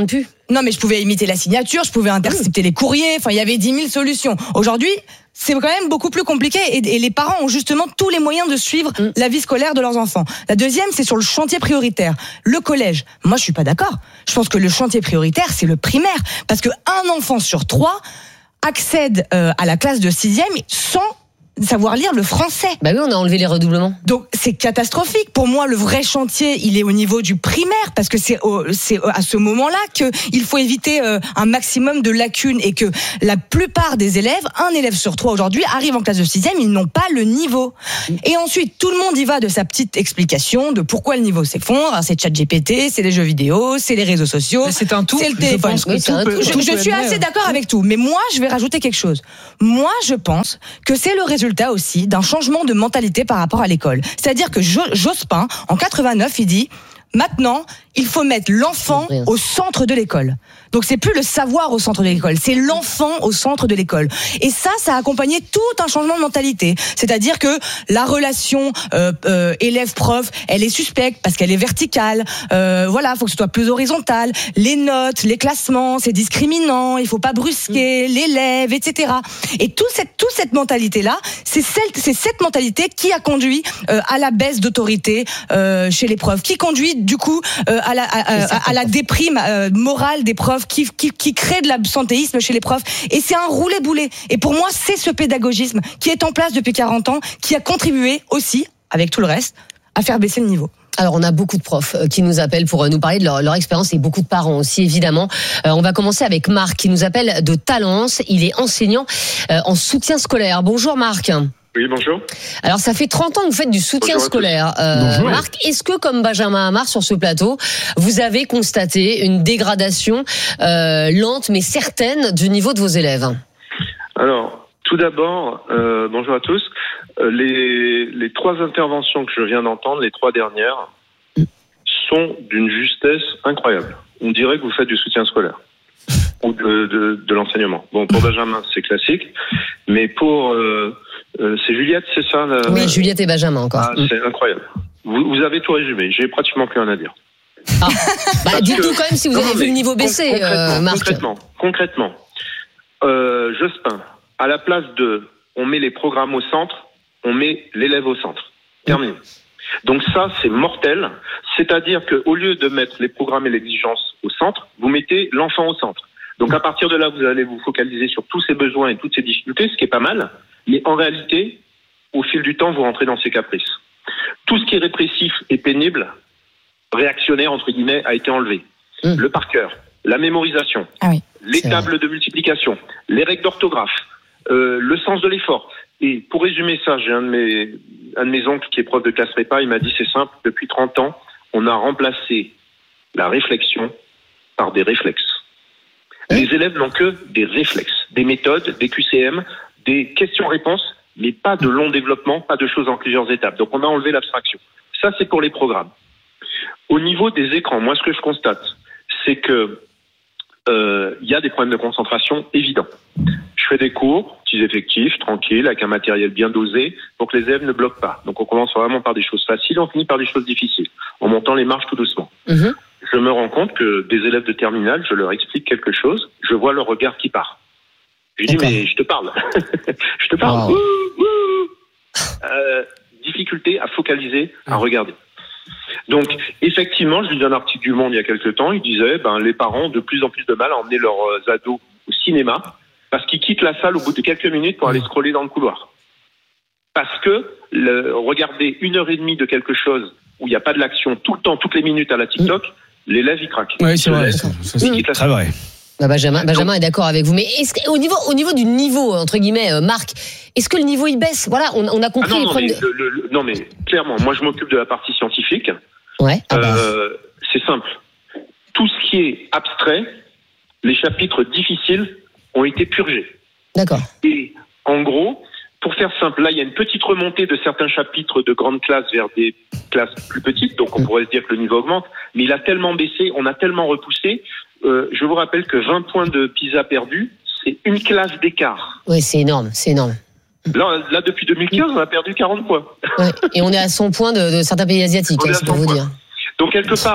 Speaker 11: Non, mais je pouvais imiter la signature, je pouvais intercepter les courriers. Enfin, il y avait dix mille solutions. Aujourd'hui, c'est quand même beaucoup plus compliqué et, et les parents ont justement tous les moyens de suivre mmh. la vie scolaire de leurs enfants. La deuxième, c'est sur le chantier prioritaire. Le collège. Moi, je suis pas d'accord. Je pense que le chantier prioritaire, c'est le primaire. Parce que un enfant sur trois accède euh, à la classe de sixième sans savoir lire le français.
Speaker 7: Bah oui, on a enlevé les redoublements.
Speaker 11: Donc c'est catastrophique. Pour moi, le vrai chantier, il est au niveau du primaire, parce que c'est au, c'est à ce moment-là que il faut éviter euh, un maximum de lacunes et que la plupart des élèves, un élève sur trois aujourd'hui, arrivent en classe de sixième, ils n'ont pas le niveau. Et ensuite, tout le monde y va de sa petite explication de pourquoi le niveau s'effondre. C'est ChatGPT, c'est les jeux vidéo, c'est les réseaux sociaux,
Speaker 2: mais c'est un tout.
Speaker 11: C'est le téléphone.
Speaker 2: Je, oui,
Speaker 11: tout peut, je, je suis assez d'accord avec tout, mais moi, je vais rajouter quelque chose. Moi, je pense que c'est le résultat aussi d'un changement de mentalité par rapport à l'école. C'est-à-dire que Jospin, en quatre-vingt-neuf, il dit maintenant, il faut mettre l'enfant au centre de l'école. Donc c'est plus le savoir au centre de l'école, c'est l'enfant au centre de l'école. Et ça, ça a accompagné tout un changement de mentalité. C'est-à-dire que la relation euh, euh, élève-prof, elle est suspecte parce qu'elle est verticale. Euh, voilà, faut que ce soit plus horizontal. Les notes, les classements, c'est discriminant. Il faut pas brusquer mmh. l'élève, et cetera. Et toute cette toute cette mentalité-là, c'est celle, c'est cette mentalité qui a conduit euh, à la baisse d'autorité euh, chez les profs, qui conduit du coup euh, à la à, à, à la déprime euh, morale des profs. Qui, qui, qui crée de l'absentéisme chez les profs. Et c'est un roulé-boulé. Et pour moi, c'est ce pédagogisme qui est en place depuis quarante ans, qui a contribué aussi, avec tout le reste, à faire baisser le niveau.
Speaker 7: Alors, on a beaucoup de profs qui nous appellent pour nous parler de leur, leur expérience et beaucoup de parents aussi, évidemment. Euh, on va commencer avec Marc qui nous appelle de Talence. Il est enseignant euh, en soutien scolaire. Bonjour Marc.
Speaker 12: Oui, bonjour.
Speaker 7: Alors, ça fait trente ans que vous faites du soutien bonjour scolaire. Euh, Marc, est-ce que, comme Benjamin Hamar sur ce plateau, vous avez constaté une dégradation euh, lente mais certaine du niveau de vos élèves ?
Speaker 12: Alors, tout d'abord, euh, bonjour à tous. Euh, les, les trois interventions que je viens d'entendre, les trois dernières, sont d'une justesse incroyable. On dirait que vous faites du soutien scolaire ou de, de, de l'enseignement. Bon, pour Benjamin, c'est classique, mais pour... Euh, Euh, c'est Juliette, c'est ça la...
Speaker 7: Oui, Juliette et Benjamin encore.
Speaker 12: Ah, c'est incroyable. Vous, vous avez tout résumé. J'ai pratiquement plus rien à dire.
Speaker 7: Ah, bah, dites-nous quand même si vous non, avez vu le niveau baisser,
Speaker 12: concrètement,
Speaker 7: euh, Marc.
Speaker 12: Concrètement, concrètement euh, Jospin, à la place de on met les programmes au centre, on met l'élève au centre. Terminé. Donc ça, c'est mortel. C'est-à-dire qu'au lieu de mettre les programmes et l'exigence au centre, vous mettez l'enfant au centre. Donc à partir de là, vous allez vous focaliser sur tous ses besoins et toutes ses difficultés, ce qui est pas mal. Mais en réalité, au fil du temps, vous rentrez dans ses caprices. Tout ce qui est répressif et pénible, réactionnaire, entre guillemets, a été enlevé. Mmh. Le par cœur, la mémorisation, ah oui, les tables de multiplication, les règles d'orthographe, euh, le sens de l'effort. Et pour résumer ça, j'ai un de mes, un de mes oncles qui est prof de classe prépa, il m'a dit c'est simple, depuis trente ans, on a remplacé la réflexion par des réflexes. Mmh. Les élèves n'ont que des réflexes, des méthodes, des Q C M, des questions-réponses, mais pas de long développement, pas de choses en plusieurs étapes. Donc on a enlevé l'abstraction. Ça, c'est pour les programmes. Au niveau des écrans, moi, ce que je constate, c'est que euh, y a des problèmes de concentration évidents. Je fais des cours, petits effectifs, tranquilles, avec un matériel bien dosé, donc les élèves ne bloquent pas. Donc on commence vraiment par des choses faciles, on finit par des choses difficiles, en montant les marches tout doucement. Mmh. Je me rends compte que des élèves de terminale, je leur explique quelque chose, je vois leur regard qui part. Je dis, mais je te parle. je te parle. Wow. Ouh, ouh. Euh, difficulté à focaliser, à regarder. Donc, effectivement, je lis un article du Monde il y a quelques temps, il disait, ben, les parents ont de plus en plus de mal à emmener leurs ados au cinéma parce qu'ils quittent la salle au bout de quelques minutes pour aller scroller dans le couloir. Parce que le, regarder une heure et demie de quelque chose où il n'y a pas de l'action tout le temps, toutes les minutes à la TikTok, mmh. l'élève, il craque.
Speaker 5: Oui, c'est vrai. Ça, ça, c'est mmh. très vrai.
Speaker 7: Bah Benjamin, Benjamin est d'accord avec vous, mais est-ce que, au niveau, au niveau du niveau entre guillemets, euh, Marc, est-ce que le niveau il baisse ? Voilà, on, on a compris.
Speaker 12: Ah non,
Speaker 7: les
Speaker 12: non,
Speaker 7: problèmes
Speaker 12: mais, de... le, le, non mais clairement, moi je m'occupe de la partie scientifique.
Speaker 7: Ouais. Ah bah.
Speaker 12: euh, c'est simple. Tout ce qui est abstrait, les chapitres difficiles ont été purgés.
Speaker 7: D'accord.
Speaker 12: Et en gros, pour faire simple, là il y a une petite remontée de certains chapitres de grandes classes vers des classes plus petites, donc on mmh. pourrait se dire que le niveau augmente, mais il a tellement baissé, on a tellement repoussé. Euh, je vous rappelle que vingt points de PISA perdus, c'est une classe d'écart.
Speaker 7: Oui, c'est énorme, c'est énorme.
Speaker 12: Là, là depuis deux mille quinze, on a perdu quarante points.
Speaker 7: Ouais, et on est à cent points de, de certains pays asiatiques, hein, c'est pour vous
Speaker 12: points.
Speaker 7: dire.
Speaker 12: Donc, quelque part,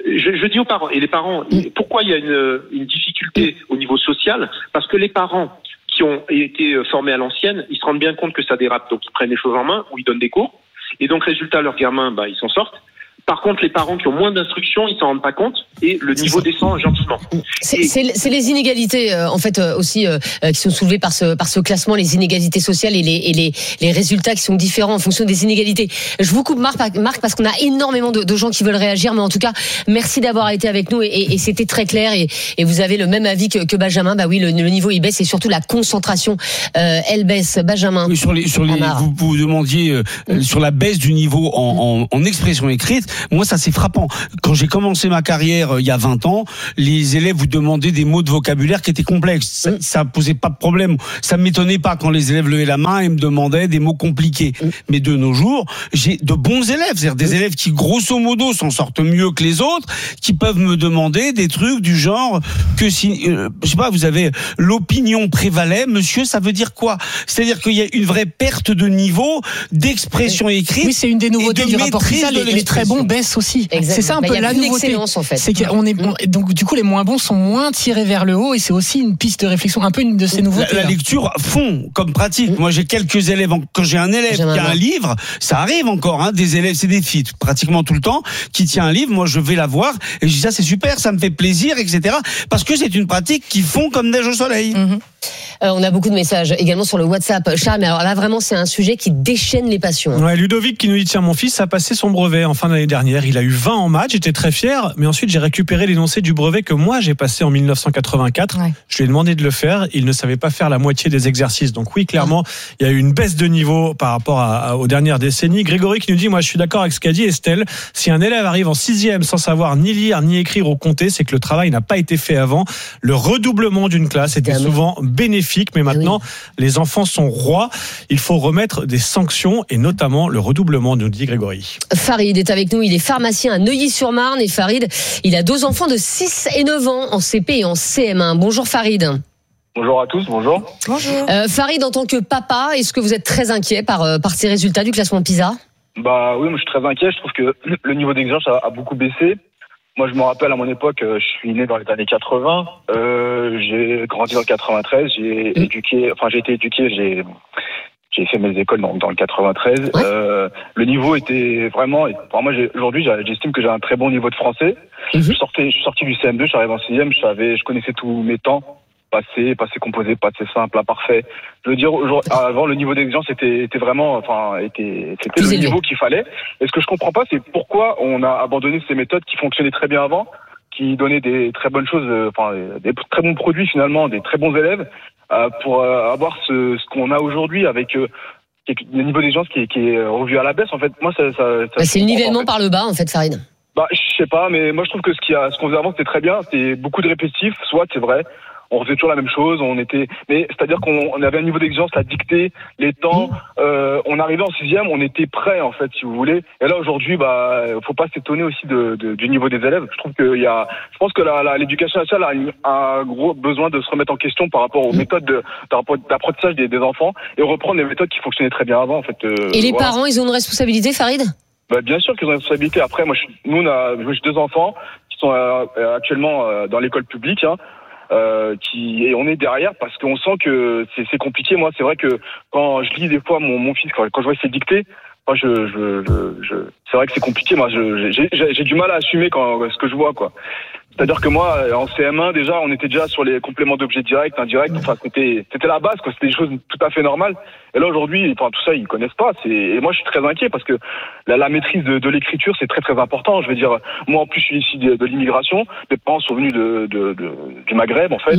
Speaker 12: je, je dis aux parents, et les parents, pourquoi il y a une, une difficulté au niveau social? Parce que les parents qui ont été formés à l'ancienne, ils se rendent bien compte que ça dérape, donc ils prennent les choses en main, ou ils donnent des cours, et donc résultat, leurs gamins, bah, ils s'en sortent. Par contre, les parents qui ont moins d'instruction, ils s'en rendent pas compte et le niveau descend gentiment.
Speaker 7: C'est,
Speaker 12: et...
Speaker 7: c'est, c'est les inégalités euh, en fait euh, aussi euh, qui sont soulevées par ce par ce classement, les inégalités sociales et les et les les résultats qui sont différents en fonction des inégalités. Je vous coupe Marc, Marc parce qu'on a énormément de, de gens qui veulent réagir, mais en tout cas, merci d'avoir été avec nous et, et, et c'était très clair et, et vous avez le même avis que, que Benjamin. Bah oui, le, le niveau il baisse et surtout la concentration euh, elle baisse. Benjamin.
Speaker 10: Oui, sur les sur les vous vous demandiez euh, mmh. sur la baisse du niveau en, en, en expression écrite. Moi, ça, c'est frappant. Quand j'ai commencé ma carrière euh, il y a vingt ans, les élèves vous demandaient des mots de vocabulaire qui étaient complexes. Ça, mmh. ça posait pas de problème. Ça m'étonnait pas quand les élèves levaient la main et me demandaient des mots compliqués. Mmh. Mais de nos jours, j'ai de bons élèves, c'est-à-dire des mmh. élèves qui, grosso modo, s'en sortent mieux que les autres, qui peuvent me demander des trucs du genre que si, euh, je sais pas, vous avez l'opinion prévalait, monsieur, ça veut dire quoi? C'est-à-dire qu'il y a une vraie perte de niveau d'expression écrite.
Speaker 9: Oui, c'est une des nouveautés du rapport PISA. Les, les très bons baissent aussi.
Speaker 7: Exactement.
Speaker 9: C'est ça un
Speaker 7: bah,
Speaker 9: peu la nouveauté.
Speaker 7: En fait.
Speaker 9: C'est qu'on est bon, donc du coup les moins bons sont moins tirés vers le haut et c'est aussi une piste de réflexion, un peu une de ces nouveautés.
Speaker 10: La, la lecture fond comme pratique. Mmh. Moi j'ai quelques élèves. Quand j'ai un élève J'aime qui a un livre, ça arrive encore. Hein, des élèves, c'est des filles pratiquement tout le temps qui tient un livre. Moi je vais la voir et je dis ça c'est super, ça me fait plaisir, et cetera. Parce que c'est une pratique qui fond comme neige au soleil.
Speaker 7: Mmh. Euh, on a beaucoup de messages également sur le WhatsApp. Charles, mais alors là vraiment c'est un sujet qui déchaîne les passions.
Speaker 8: Ouais, Ludovic qui nous dit tiens mon fils a passé son brevet en fin d'année dernière. Il a eu vingt en maths, j'étais très fier, mais ensuite j'ai récupéré l'énoncé du brevet que moi j'ai passé en dix-neuf cent quatre-vingt-quatre. Ouais. Je lui ai demandé de le faire, il ne savait pas faire la moitié des exercices. Donc oui, clairement, il y a eu une baisse de niveau par rapport à, à, aux dernières décennies. Grégory qui nous dit moi je suis d'accord avec ce qu'a dit Estelle. Si un élève arrive en sixième sans savoir ni lire, ni écrire ou compter, c'est que le travail n'a pas été fait avant. Le redoublement d'une classe était souvent bénéfique, mais maintenant oui. les enfants sont rois. Il faut remettre des sanctions et notamment le redoublement, nous dit Grégory.
Speaker 7: Farid est avec nous, il est pharmacien à Neuilly-sur-Marne et Farid, il a deux enfants de six et neuf ans en C P et en C M un. Bonjour Farid.
Speaker 13: Bonjour à tous, bonjour.
Speaker 7: Bonjour. Euh, Farid, en tant que papa, est-ce que vous êtes très inquiet par, euh, par ces résultats du classement PISA?
Speaker 13: Bah oui, moi je suis très inquiet, je trouve que le niveau d'exigence a, a beaucoup baissé. Moi je me rappelle à mon époque, je suis né dans les années quatre-vingts, euh, j'ai grandi dans le quatre-vingt-treize, j'ai mmh. éduqué, enfin j'ai été éduqué, j'ai... J'ai fait mes écoles dans, dans le quatre-vingt-treize. Ouais. Euh, le niveau était vraiment. Pour moi, j'ai, aujourd'hui, j'estime que j'ai un très bon niveau de français. Mm-hmm. Je sortais, je suis sorti du C M deux, je suis arrivé en sixième, je savais, je connaissais tous mes temps, passé, passé composé, passé simple, imparfait. Je veux dire, avant, le niveau d'exigence était, était vraiment, enfin, était, c'était le niveau qu'il fallait. Et ce que je comprends pas, c'est pourquoi on a abandonné ces méthodes qui fonctionnaient très bien avant, qui donnaient des très bonnes choses, enfin, des très bons produits finalement, des très bons élèves. Euh, pour euh, avoir ce, ce qu'on a aujourd'hui avec euh, le niveau d'exigence qui est, qui est revu à la baisse. En fait, moi, ça, ça, ça
Speaker 7: bah, c'est le nivellement en fait. Par le bas, en fait, Farid.
Speaker 13: Bah, je sais pas, mais moi, je trouve que ce qu'il y a, ce qu'on faisait avant, c'était très bien. C'était beaucoup de répétitifs, soit c'est vrai. On faisait toujours la même chose, on était, mais c'est-à-dire qu'on on avait un niveau d'exigence à dicter les temps. Euh, on arrivait en sixième, on était prêt en fait, si vous voulez. Et là aujourd'hui, bah, faut pas s'étonner aussi de, de, du niveau des élèves. Je trouve qu'il y a, je pense que la, la, l'éducation nationale a un gros besoin de se remettre en question par rapport aux méthodes de, d'apprentissage des, des enfants et reprendre les méthodes qui fonctionnaient très bien avant en fait. Euh,
Speaker 7: et les
Speaker 13: voilà.
Speaker 7: parents, ils ont une responsabilité, Farid?
Speaker 13: Bah, bien sûr qu'ils ont une responsabilité. Après, moi, je, nous, on a, j'ai deux enfants qui sont euh, actuellement euh, dans l'école publique. Hein. Euh, qui et on est derrière parce qu'on sent que c'est, c'est compliqué. Moi, c'est vrai que quand je lis des fois mon, mon fils, quand, quand je vois ses dictées, moi, je, je, je, je, c'est vrai que c'est compliqué. Moi, je, j'ai, j'ai, j'ai du mal à assumer quand ce que je vois, quoi. C'est-à-dire que moi, en C M un, déjà, on était déjà sur les compléments d'objets directs, indirects. Enfin, c'était, c'était la base, quoi. C'était des choses tout à fait normales. Et là, aujourd'hui, enfin, tout ça, ils connaissent pas. C'est, et moi, je suis très inquiet parce que la, la maîtrise de, de l'écriture, c'est très, très important. Je veux dire, moi, en plus, je suis issu de, de l'immigration. Mes parents sont venus de, de, de, du Maghreb, en fait.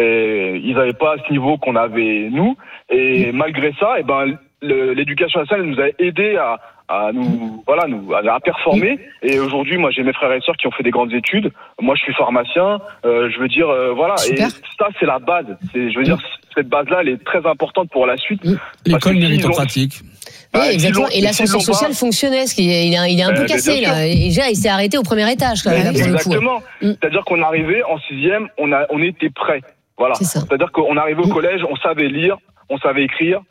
Speaker 13: Et ils avaient pas ce niveau qu'on avait, nous. Et malgré ça, eh ben, le, l'éducation nationale nous a aidé à, à nous, voilà, nous, à performer. Et aujourd'hui, moi, j'ai mes frères et sœurs qui ont fait des grandes études. Moi, je suis pharmacien. Euh, je veux dire, euh, voilà. Super. Et ça, c'est la base. C'est, je veux dire, cette base-là, elle est très importante pour la suite.
Speaker 10: L'école méritocratique.
Speaker 7: Oui, ah, exactement. Et l'ascenseur social fonctionnait, ce qui est, il est, il est un euh, peu cassé, là. Et déjà, il s'est arrêté au premier étage, quand même, là, pour
Speaker 13: exactement.
Speaker 7: Le coup.
Speaker 13: C'est-à-dire qu'on arrivait en sixième, on a, on était prêts. Voilà. C'est ça. C'est-à-dire qu'on arrivait au collège, on savait lire, on savait écrire.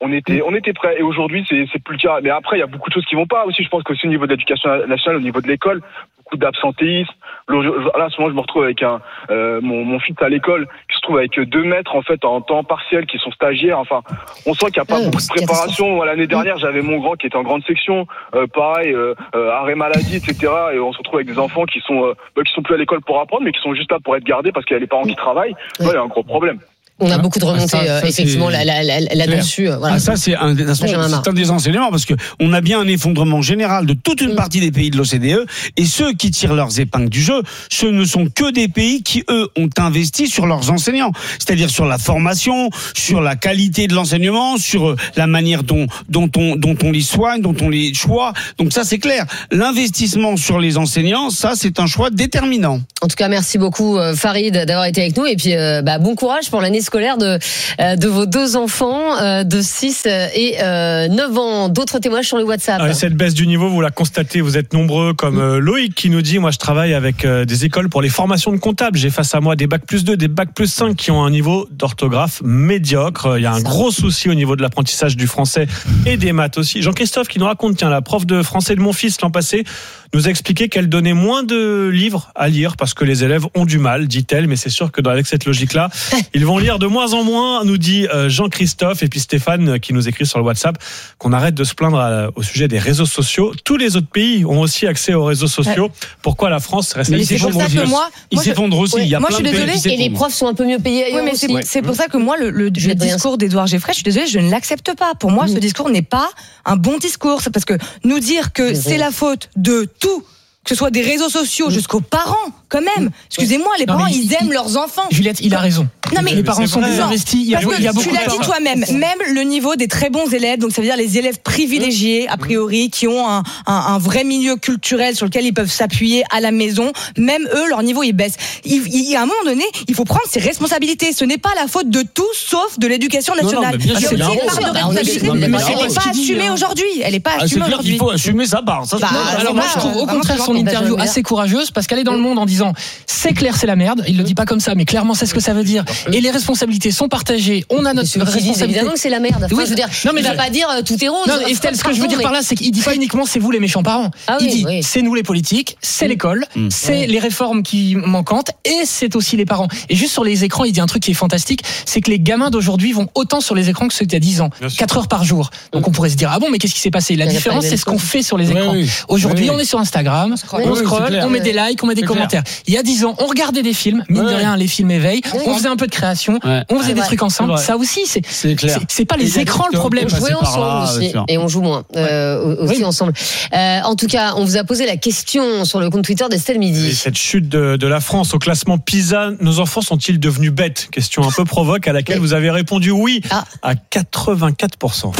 Speaker 13: On était, on était prêts. Et aujourd'hui, c'est, c'est plus le cas. Mais après, il y a beaucoup de choses qui vont pas aussi. Je pense qu'aussi au niveau de l'éducation nationale, au niveau de l'école, beaucoup d'absentéisme. Là, en ce moment, je me retrouve avec un, euh, mon, mon fils à l'école qui se trouve avec deux maîtres, en fait, en temps partiel, qui sont stagiaires. Enfin, on sent qu'il n'y a pas mmh, beaucoup de préparation. L'année dernière, j'avais mon grand qui était en grande section. Euh, pareil, euh, euh, arrêt maladie, et cetera. Et on se retrouve avec des enfants qui sont, euh, bah, qui sont plus à l'école pour apprendre, mais qui sont juste là pour être gardés parce qu'il y a les parents qui travaillent. Là, il y a un gros problème.
Speaker 7: On a beaucoup de remontées, ça, ça, euh, effectivement, là, là, là, là-dessus.
Speaker 10: Euh, voilà. Ah, ça, c'est un, c'est un des enseignements, parce que on a bien un effondrement général de toute une mmh. partie des pays de l'O C D E, et ceux qui tirent leurs épingles du jeu, ce ne sont que des pays qui, eux, ont investi sur leurs enseignants. C'est-à-dire sur la formation, sur la qualité de l'enseignement, sur la manière dont, dont on, dont on les soigne, dont on les choisit. Donc ça, c'est clair. L'investissement sur les enseignants, ça, c'est un choix déterminant.
Speaker 7: En tout cas, merci beaucoup, Farid, d'avoir été avec nous, et puis, euh, bah, bon courage pour l'année scolaire de, de vos deux enfants de six et neuf ans. D'autres témoignages sur le WhatsApp.
Speaker 8: Ah, cette baisse du niveau, vous la constatez, vous êtes nombreux, comme mmh. Loïc qui nous dit, moi je travaille avec des écoles pour les formations de comptables. J'ai face à moi des bacs plus deux, des bacs plus cinq qui ont un niveau d'orthographe médiocre. Il y a un Ça. gros souci au niveau de l'apprentissage du français et des maths aussi. Jean-Christophe qui nous raconte, tiens, la prof de français de mon fils l'an passé nous a expliqué qu'elle donnait moins de livres à lire parce que les élèves ont du mal, dit-elle, mais c'est sûr que avec cette logique-là, ils vont lire de moins en moins, nous dit Jean-Christophe, et puis Stéphane qui nous écrit sur le WhatsApp qu'on arrête de se plaindre au sujet des réseaux sociaux. Tous les autres pays ont aussi accès aux réseaux sociaux. Ouais. Pourquoi la France reste
Speaker 11: Ils s'effondrent aussi. Moi,
Speaker 10: ils
Speaker 11: moi,
Speaker 10: s'effondrent aussi.
Speaker 11: Ouais.
Speaker 10: Il y a
Speaker 11: moi,
Speaker 10: plein
Speaker 11: je suis
Speaker 10: de
Speaker 11: désolée.
Speaker 10: pays
Speaker 7: Et les profs sont un peu mieux payés ailleurs
Speaker 11: oui, mais
Speaker 7: aussi.
Speaker 11: c'est,
Speaker 7: Ouais.
Speaker 11: c'est pour ça que moi, le, le, le discours d'Édouard Geoffrey, je suis désolée, je ne l'accepte pas. Pour moi, mmh. ce discours n'est pas un bon discours. C'est parce que nous dire que c'est, c'est la faute de tout, que ce soit des réseaux sociaux mmh. jusqu'aux parents, quand même. Excusez-moi, les non, parents, ils il, aiment leurs enfants.
Speaker 9: Juliette, il a raison.
Speaker 11: Non, mais
Speaker 9: les parents sont désinvestis. Il y a, il y a beaucoup
Speaker 11: tu l'as dit toi-même, même le niveau des très bons élèves, donc ça veut dire les élèves privilégiés, a priori, qui ont un, un, un vrai milieu culturel sur lequel ils peuvent s'appuyer à la maison, même eux, leur niveau, il baisse. Il, il, à un moment donné, il faut prendre ses responsabilités. Ce n'est pas la faute de tout, sauf de l'éducation nationale.
Speaker 10: Non, non,
Speaker 11: il y a aussi une part de responsabilité. Elle n'est pas assumée aujourd'hui. Elle n'est pas assumée aujourd'hui.
Speaker 10: C'est clair qu'il faut assumer sa part. Ça,
Speaker 11: bah,
Speaker 9: alors moi, je trouve au contraire son interview assez courageuse, parce qu'elle est dans le Monde en disant c'est clair, c'est la merde. Il le dit pas comme ça, mais clairement, c'est ce que ça veut dire. Et les responsabilités sont partagées. On a notre responsabilité.
Speaker 7: Évidemment que c'est la merde. Enfin, oui, je veux dire, non, mais il va pas dire euh, tout est rose.
Speaker 9: Non, Estelle, ce que je veux dire par là, c'est qu'il dit pas uniquement c'est vous les méchants parents. Ah il oui, dit oui. c'est nous les politiques, c'est mmh. l'école, mmh. c'est mmh. les réformes qui manquantes, et c'est aussi les parents. Et juste sur les écrans, il dit un truc qui est fantastique, c'est que les gamins d'aujourd'hui vont autant sur les écrans que ceux d'il y a dix ans, quatre heures par jour. Donc on pourrait se dire ah bon, mais qu'est-ce qui s'est passé? La différence, c'est ce qu'on fait sur les écrans. Aujourd'hui, on est sur Instagram, on scrolle, on met des likes, on met des commentaires. Il y a dix ans, on regardait des films, mine de rien, les films éveillent, on faisait un peu de création, on faisait des trucs ensemble. Ça aussi, c'est, c'est clair. C'est, c'est pas les écrans le problème.
Speaker 7: On jouait ensemble aussi, et on joue moins euh, aussi oui. ensemble. Euh, en tout cas, on vous a posé la question sur le compte Twitter d'Estelle Midi.
Speaker 8: Et cette chute de, de la France au classement PISA, nos enfants sont-ils devenus bêtes? Question un peu provoque à laquelle vous avez répondu oui ah. à quatre-vingt-quatre pour cent.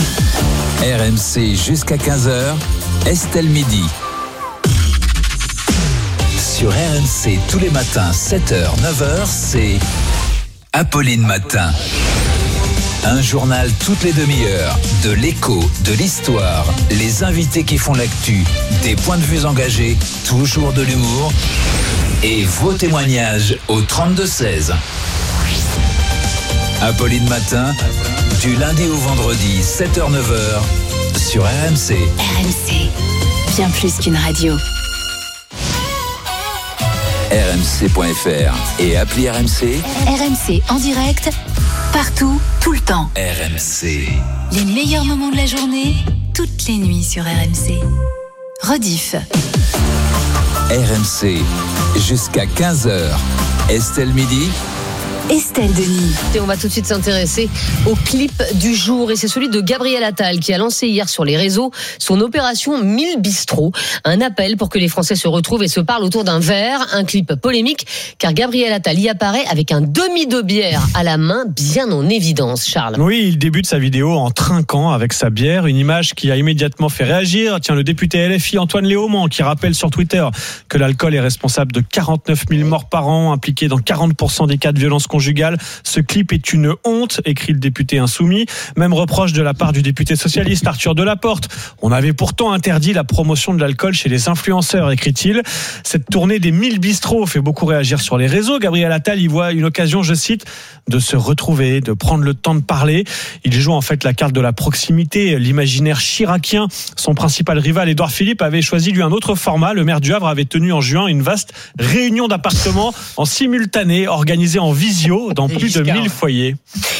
Speaker 3: R M C jusqu'à quinze heures, Estelle Midi. Sur R M C tous les matins, sept heures, neuf heures, c'est Apolline Matin. Un journal toutes les demi-heures, de l'écho, de l'histoire, les invités qui font l'actu, des points de vue engagés, toujours de l'humour et vos témoignages au trente-deux seize. Apolline Matin, du lundi au vendredi, sept heures neuf heures, sur R M C.
Speaker 4: R M C, bien plus qu'une radio.
Speaker 3: R M C point F R et appli R M C.
Speaker 4: R M C en direct, partout, tout le temps.
Speaker 3: R M C.
Speaker 4: Les meilleurs moments de la journée, toutes les nuits sur R M C. Rediff.
Speaker 3: R M C, jusqu'à quinze heures. Estelle Midi.
Speaker 4: Estelle Denis.
Speaker 7: Et on va tout de suite s'intéresser au clip du jour, et c'est celui de Gabriel Attal qui a lancé hier sur les réseaux son opération mille bistrots, un appel pour que les Français se retrouvent et se parlent autour d'un verre, un clip polémique car Gabriel Attal y apparaît avec un demi de bière à la main, bien en évidence. Charles.
Speaker 8: Oui, il débute sa vidéo en trinquant avec sa bière, une image qui a immédiatement fait réagir. Tiens, le député L F I Antoine Léaumont qui rappelle sur Twitter que l'alcool est responsable de quarante-neuf mille morts par an, impliqué dans quarante pour cent des cas de violence conjugale illégale. Ce clip est une honte, écrit le député insoumis. Même reproche de la part du député socialiste Arthur Delaporte. On avait pourtant interdit la promotion de l'alcool chez les influenceurs, écrit-il. Cette tournée des mille bistrots fait beaucoup réagir sur les réseaux. Gabriel Attal y voit une occasion, je cite, de se retrouver, de prendre le temps de parler. Il joue en fait la carte de la proximité, l'imaginaire chiracien. Son principal rival, Édouard Philippe, avait choisi lui un autre format. Le maire du Havre avait tenu en juin une vaste réunion d'appartements en simultané, organisée en visio dans plus de mille foyers.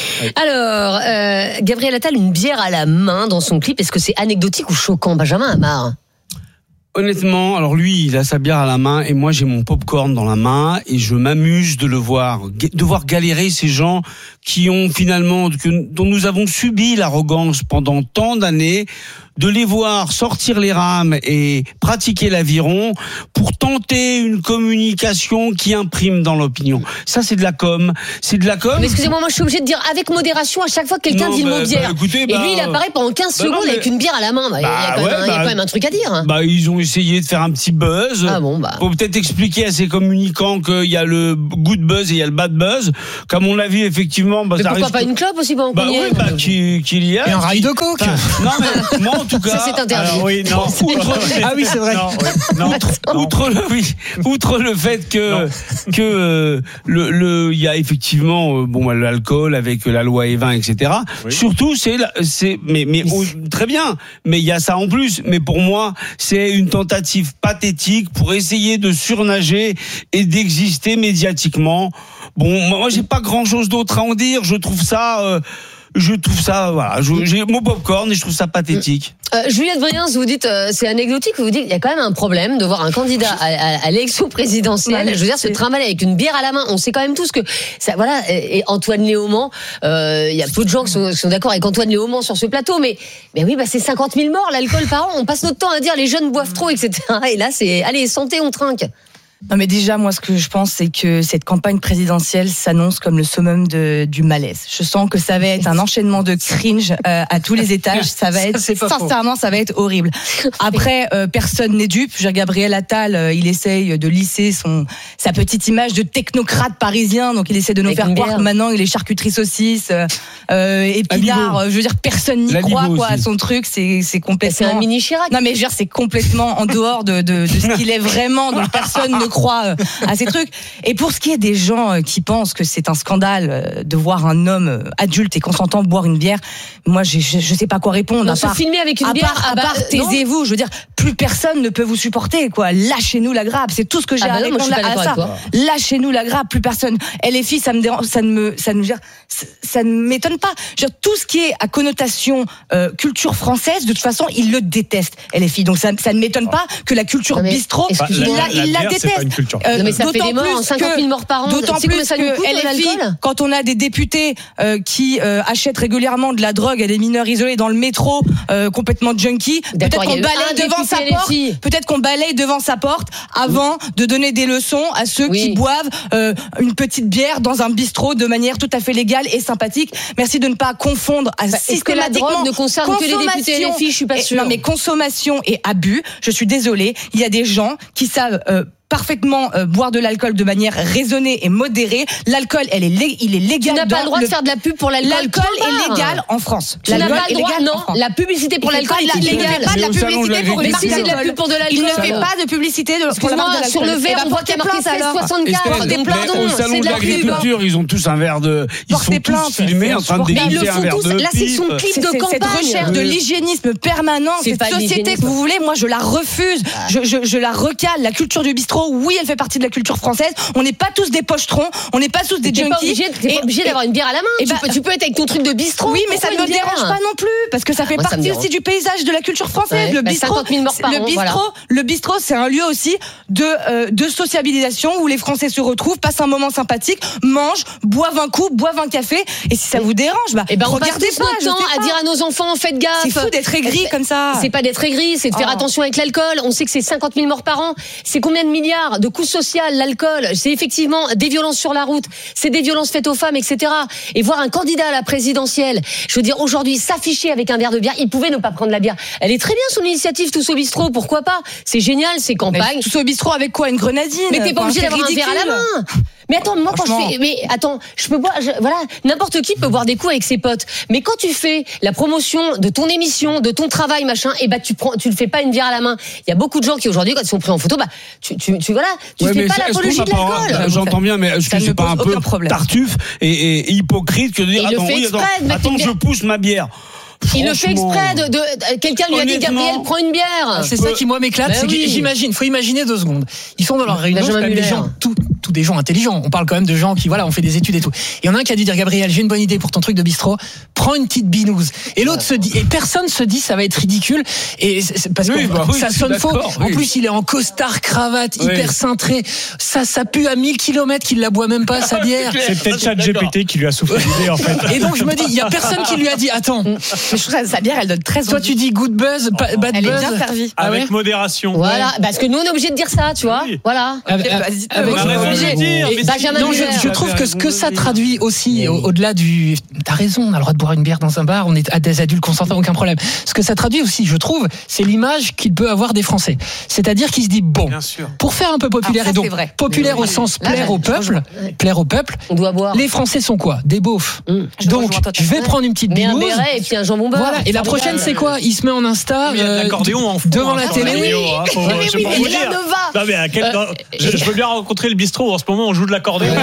Speaker 7: Alors, euh, Gabriel Attal, une bière à la main dans son clip, est-ce que c'est anecdotique ou choquant, Benjamin Amar?
Speaker 10: Honnêtement, alors lui, il a sa bière à la main et moi j'ai mon popcorn dans la main et je m'amuse de le voir, de voir galérer ces gens qui ont finalement, que, dont nous avons subi l'arrogance pendant tant d'années, de les voir sortir les rames et pratiquer l'aviron pour tenter une communication qui imprime dans l'opinion. Ça, c'est de la com. C'est de la com.
Speaker 7: Mais excusez-moi, moi, je suis obligé de dire avec modération à chaque fois que quelqu'un
Speaker 10: non,
Speaker 7: dit
Speaker 10: bah,
Speaker 7: le mot bière.
Speaker 10: Bah, écoutez, bah,
Speaker 7: et lui, il apparaît pendant quinze
Speaker 10: bah,
Speaker 7: secondes
Speaker 10: non, mais...
Speaker 7: avec une bière à la main. Bah, il, y a quand
Speaker 10: ouais,
Speaker 7: même,
Speaker 10: bah,
Speaker 7: il y a quand même un truc à dire.
Speaker 10: Bah, ils ont essayé de faire un petit buzz.
Speaker 7: Ah bon, bah.
Speaker 10: Pour peut-être expliquer à ces communicants qu'il y a le good buzz et il y a le bad buzz. Qu'à mon avis, effectivement, bah,
Speaker 7: mais
Speaker 10: ça
Speaker 7: pourquoi
Speaker 10: risque...
Speaker 7: pas une clope aussi pendant
Speaker 10: bah,
Speaker 7: qu'on y
Speaker 10: oui,
Speaker 7: est
Speaker 10: bah, qu'il, qu'il y a.
Speaker 9: Et un rail de coke.
Speaker 10: Enfin, non, mais moi, en tout cas.
Speaker 7: Ça, c'est interdit.
Speaker 8: Alors, oui, non.
Speaker 10: Outre,
Speaker 9: ah oui, c'est vrai.
Speaker 8: Non, oui, non,
Speaker 10: outre,
Speaker 8: non.
Speaker 10: outre le, oui, outre le fait que, que euh, le, le, il y a effectivement, euh, bon, l'alcool avec la loi Evin, et cetera. Oui. Surtout, c'est, c'est, mais, mais oh, très bien. Mais il y a ça en plus. Mais pour moi, c'est une tentative pathétique pour essayer de surnager et d'exister médiatiquement. Bon, moi, j'ai pas grand-chose d'autre à en dire. Je trouve ça. Euh, Je trouve ça, voilà, je, j'ai mon popcorn et je trouve ça pathétique.
Speaker 7: Euh, Juliette Vriens, vous dites, euh, c'est anecdotique, vous dites, il y a quand même un problème de voir un candidat à, à, à l'élection présidentielle, ouais, je veux dire, se trimballer avec une bière à la main. On sait quand même tous que ça, voilà, et Antoine Léaumont, euh, il y a peu de gens qui sont, qui sont d'accord avec Antoine Léaumont sur ce plateau, mais, mais oui, bah, c'est cinquante mille morts, l'alcool par an. On passe notre temps à dire les jeunes boivent trop, et cetera. Et là, c'est, allez, santé, on trinque.
Speaker 11: Non mais déjà moi ce que je pense c'est que cette campagne présidentielle s'annonce comme le summum de, du malaise. Je sens que ça va être un enchaînement de cringe euh, à tous les étages. Ça va être ça, sincèrement ça va être horrible. Après euh, personne n'est dupe. Je veux dire, Gabriel Attal euh, il essaye de lisser son sa petite image de technocrate parisien. Donc il essaie de nous Avec faire croire que maintenant il est charcuterie saucisse, euh, épinard. Je veux dire personne n'y La croit quoi aussi. À son truc. C'est c'est complètement.
Speaker 7: C'est un mini Chirac.
Speaker 11: Non mais je veux dire c'est complètement en dehors de de, de ce qu'il est vraiment. Donc personne ne croit à ces trucs. Et pour ce qui est des gens qui pensent que c'est un scandale de voir un homme adulte et consentant boire une bière, moi je je, je sais pas quoi répondre.
Speaker 7: Non,
Speaker 11: à
Speaker 7: se
Speaker 11: part,
Speaker 7: filmer avec une
Speaker 11: à
Speaker 7: bière,
Speaker 11: part,
Speaker 7: ah bah,
Speaker 11: à part taisez-vous. Je veux dire, plus personne ne peut vous supporter quoi. Lâchez-nous la grappe. C'est tout ce que j'ai ah bah à répondre à ça. Lâchez-nous la grappe. Plus personne. Et les filles, ça me dérange, ça ne me, ça ne, ça ne m'étonne pas. Je veux dire, tout ce qui est à connotation euh, culture française, de toute façon, ils le détestent. Et les filles, donc ça, ça ne m'étonne pas que la culture non, bistrot,
Speaker 8: bah,
Speaker 11: il la, la, il la déteste.
Speaker 7: Euh, non, mais ça fait des morts, cinquante mille morts par an.
Speaker 11: D'autant plus que,
Speaker 7: ça
Speaker 11: que L F I, quand on a des députés euh, qui euh, achètent régulièrement de la drogue à des mineurs isolés dans le métro, euh, complètement junkies, peut-être qu'on balaye devant sa porte. Peut-être qu'on balaye devant sa porte avant oui. de donner des leçons à ceux oui. qui boivent euh, une petite bière dans un bistrot de manière tout à fait légale et sympathique. Merci de ne pas confondre à bah, systématiquement.
Speaker 7: Est-ce que la drogue ne concerne que les députés L F I, je suis pas sûre.
Speaker 11: Non mais consommation et abus. Je suis désolée. Il y a des gens qui savent. Euh, parfaitement euh, boire de l'alcool de manière raisonnée et modérée. L'alcool, elle est lé- il est légal.
Speaker 7: Tu n'as pas le droit
Speaker 11: le...
Speaker 7: de faire de la pub pour l'alcool.
Speaker 11: L'alcool est légal en France.
Speaker 7: Tu n'as pas le droit, non. La publicité pour l'alcool est illégale.
Speaker 11: Il ne fait pas de la publicité pour une marque
Speaker 7: d'alcool. La pub pour de l'alcool.
Speaker 11: Il ne fait pas de publicité de, pour la marque de l'alcool.
Speaker 7: Sur le verre, on voit qu'il y a marqué seize soixante-quatre.
Speaker 10: Des plaindons. Au salon de l'agriculture, ils ont tous un verre de. Ils sont tous filmés en train de déguster un verre de pipe.
Speaker 11: Là, c'est son clip de campagne. Cette recherche de l'hygiénisme permanent, cette société que vous voulez, moi, je la refuse. Je la recale. La culture du bistrot, oui, elle fait partie de la culture française. On n'est pas tous des pochetrons, on n'est pas tous des junkies.
Speaker 7: T'es pas obligé d'avoir une bière à la main.
Speaker 11: Et
Speaker 7: tu,
Speaker 11: bah,
Speaker 7: peux, tu peux être avec ton truc de bistrot.
Speaker 11: Oui, mais ça ne me dérange pas non plus parce que ça fait
Speaker 7: Moi,
Speaker 11: partie
Speaker 7: ça
Speaker 11: aussi du paysage de la culture française.
Speaker 7: Ouais,
Speaker 11: le
Speaker 7: bah
Speaker 11: bistrot,
Speaker 7: cinquante mille morts par
Speaker 11: le
Speaker 7: an,
Speaker 11: bistrot,
Speaker 7: voilà.
Speaker 11: le bistrot, c'est un lieu aussi de euh, de sociabilisation où les Français se retrouvent, passent un moment sympathique, mangent, boivent un coup, boivent un café. Et si ça vous dérange, bah
Speaker 7: et ben on
Speaker 11: regardez
Speaker 7: passe tout
Speaker 11: pas.
Speaker 7: notre temps à dire à nos enfants, faites gaffe.
Speaker 11: C'est fou d'être aigri comme ça.
Speaker 7: C'est pas d'être aigri, c'est de faire
Speaker 11: oh.
Speaker 7: attention avec l'alcool. On sait que c'est cinquante mille morts par an. C'est combien de milliards de coûts sociaux l'alcool. C'est effectivement des violences sur la route, c'est des violences faites aux femmes, et cetera. Et voir un candidat à la présidentielle, je veux dire, aujourd'hui, s'afficher avec un verre de bière, il pouvait ne pas prendre la bière. Elle est très bien son initiative, Tous au bistrot, pourquoi pas? C'est génial, c'est campagne.
Speaker 11: Tous au bistrot avec quoi? Une grenadine?
Speaker 7: Mais t'es pas obligé d'avoir un verre à la main. Mais attends, moi quand je fais, mais attends, je peux boire, je, voilà, n'importe qui peut boire des coups avec ses potes. Mais quand tu fais la promotion de ton émission, de ton travail, machin, et bah tu prends, tu le fais pas une bière à la main. Il y a beaucoup de gens qui aujourd'hui, quand ils sont pris en photo, bah tu, tu, tu voilà, tu
Speaker 10: ouais,
Speaker 7: fais pas l'apologie de l'alcool.
Speaker 10: J'entends bien, mais est-ce que c'est pas un peu tartuffe et, et hypocrite que de dire attends, oui, attends, attends je pousse ma bière.
Speaker 7: Il le fait exprès de, de, de quelqu'un lui a dit Gabriel prends une bière.
Speaker 9: C'est ça qui moi m'éclate, ben c'est oui. que j'imagine, faut imaginer deux secondes. Ils sont dans leur réunion, c'est des gens, tous, tous des gens intelligents. On parle quand même de gens qui voilà, ont fait des études et tout. Il y en a un qui a dû dire Gabriel, j'ai une bonne idée pour ton truc de bistrot, prends une petite binouse. Et l'autre se dit, et personne se dit ça va être ridicule et c'est parce oui, que bah, ça oui, sonne faux. En oui. plus il est en costard cravate, oui. hyper cintré. Ça ça pue à mille kilomètres qu'il la boit même pas sa bière.
Speaker 8: C'est peut-être ChatGPT qui lui a soufflé l'idée en fait.
Speaker 9: Et donc je me dis, il y a personne qui lui a dit attends.
Speaker 11: Mais je trouve que sa bière, elle donne très envie.
Speaker 9: Toi, tu dis good buzz, bad buzz.
Speaker 11: Elle est bien servie.
Speaker 8: Ah avec ouais modération.
Speaker 7: Voilà, ouais. Parce que nous, on est obligé de dire ça, tu vois. Oui. Voilà.
Speaker 9: Avec, avec, avec et Benjamin non, je, je trouve que ce que ça traduit aussi, au, au-delà du. T'as raison, on a le droit de boire une bière dans un bar, on est à des adultes consentants, aucun problème. Ce que ça traduit aussi, je trouve, c'est l'image qu'il peut avoir des Français. C'est-à-dire qu'il se dit bon, pour faire un peu populaire,
Speaker 11: ah, ça,
Speaker 9: et donc populaire oui. au sens Là, plaire au peuple, plaire au peuple.
Speaker 7: On doit boire.
Speaker 9: Les Français sont quoi? Des beaufs. Donc, je vais prendre une petite binouse.
Speaker 7: Un béret et puis un jambon beurre.
Speaker 9: Voilà. Et la prochaine, c'est quoi? Il se met en Insta,
Speaker 8: euh, en fond,
Speaker 9: devant
Speaker 8: hein,
Speaker 9: la télé.
Speaker 7: Oui, oui, hein, faut, oui, oui, oui, là ne va.
Speaker 8: Non, mais à quel, euh, je, je veux bien rencontrer le bistrot. En ce moment, on joue de l'accordéon.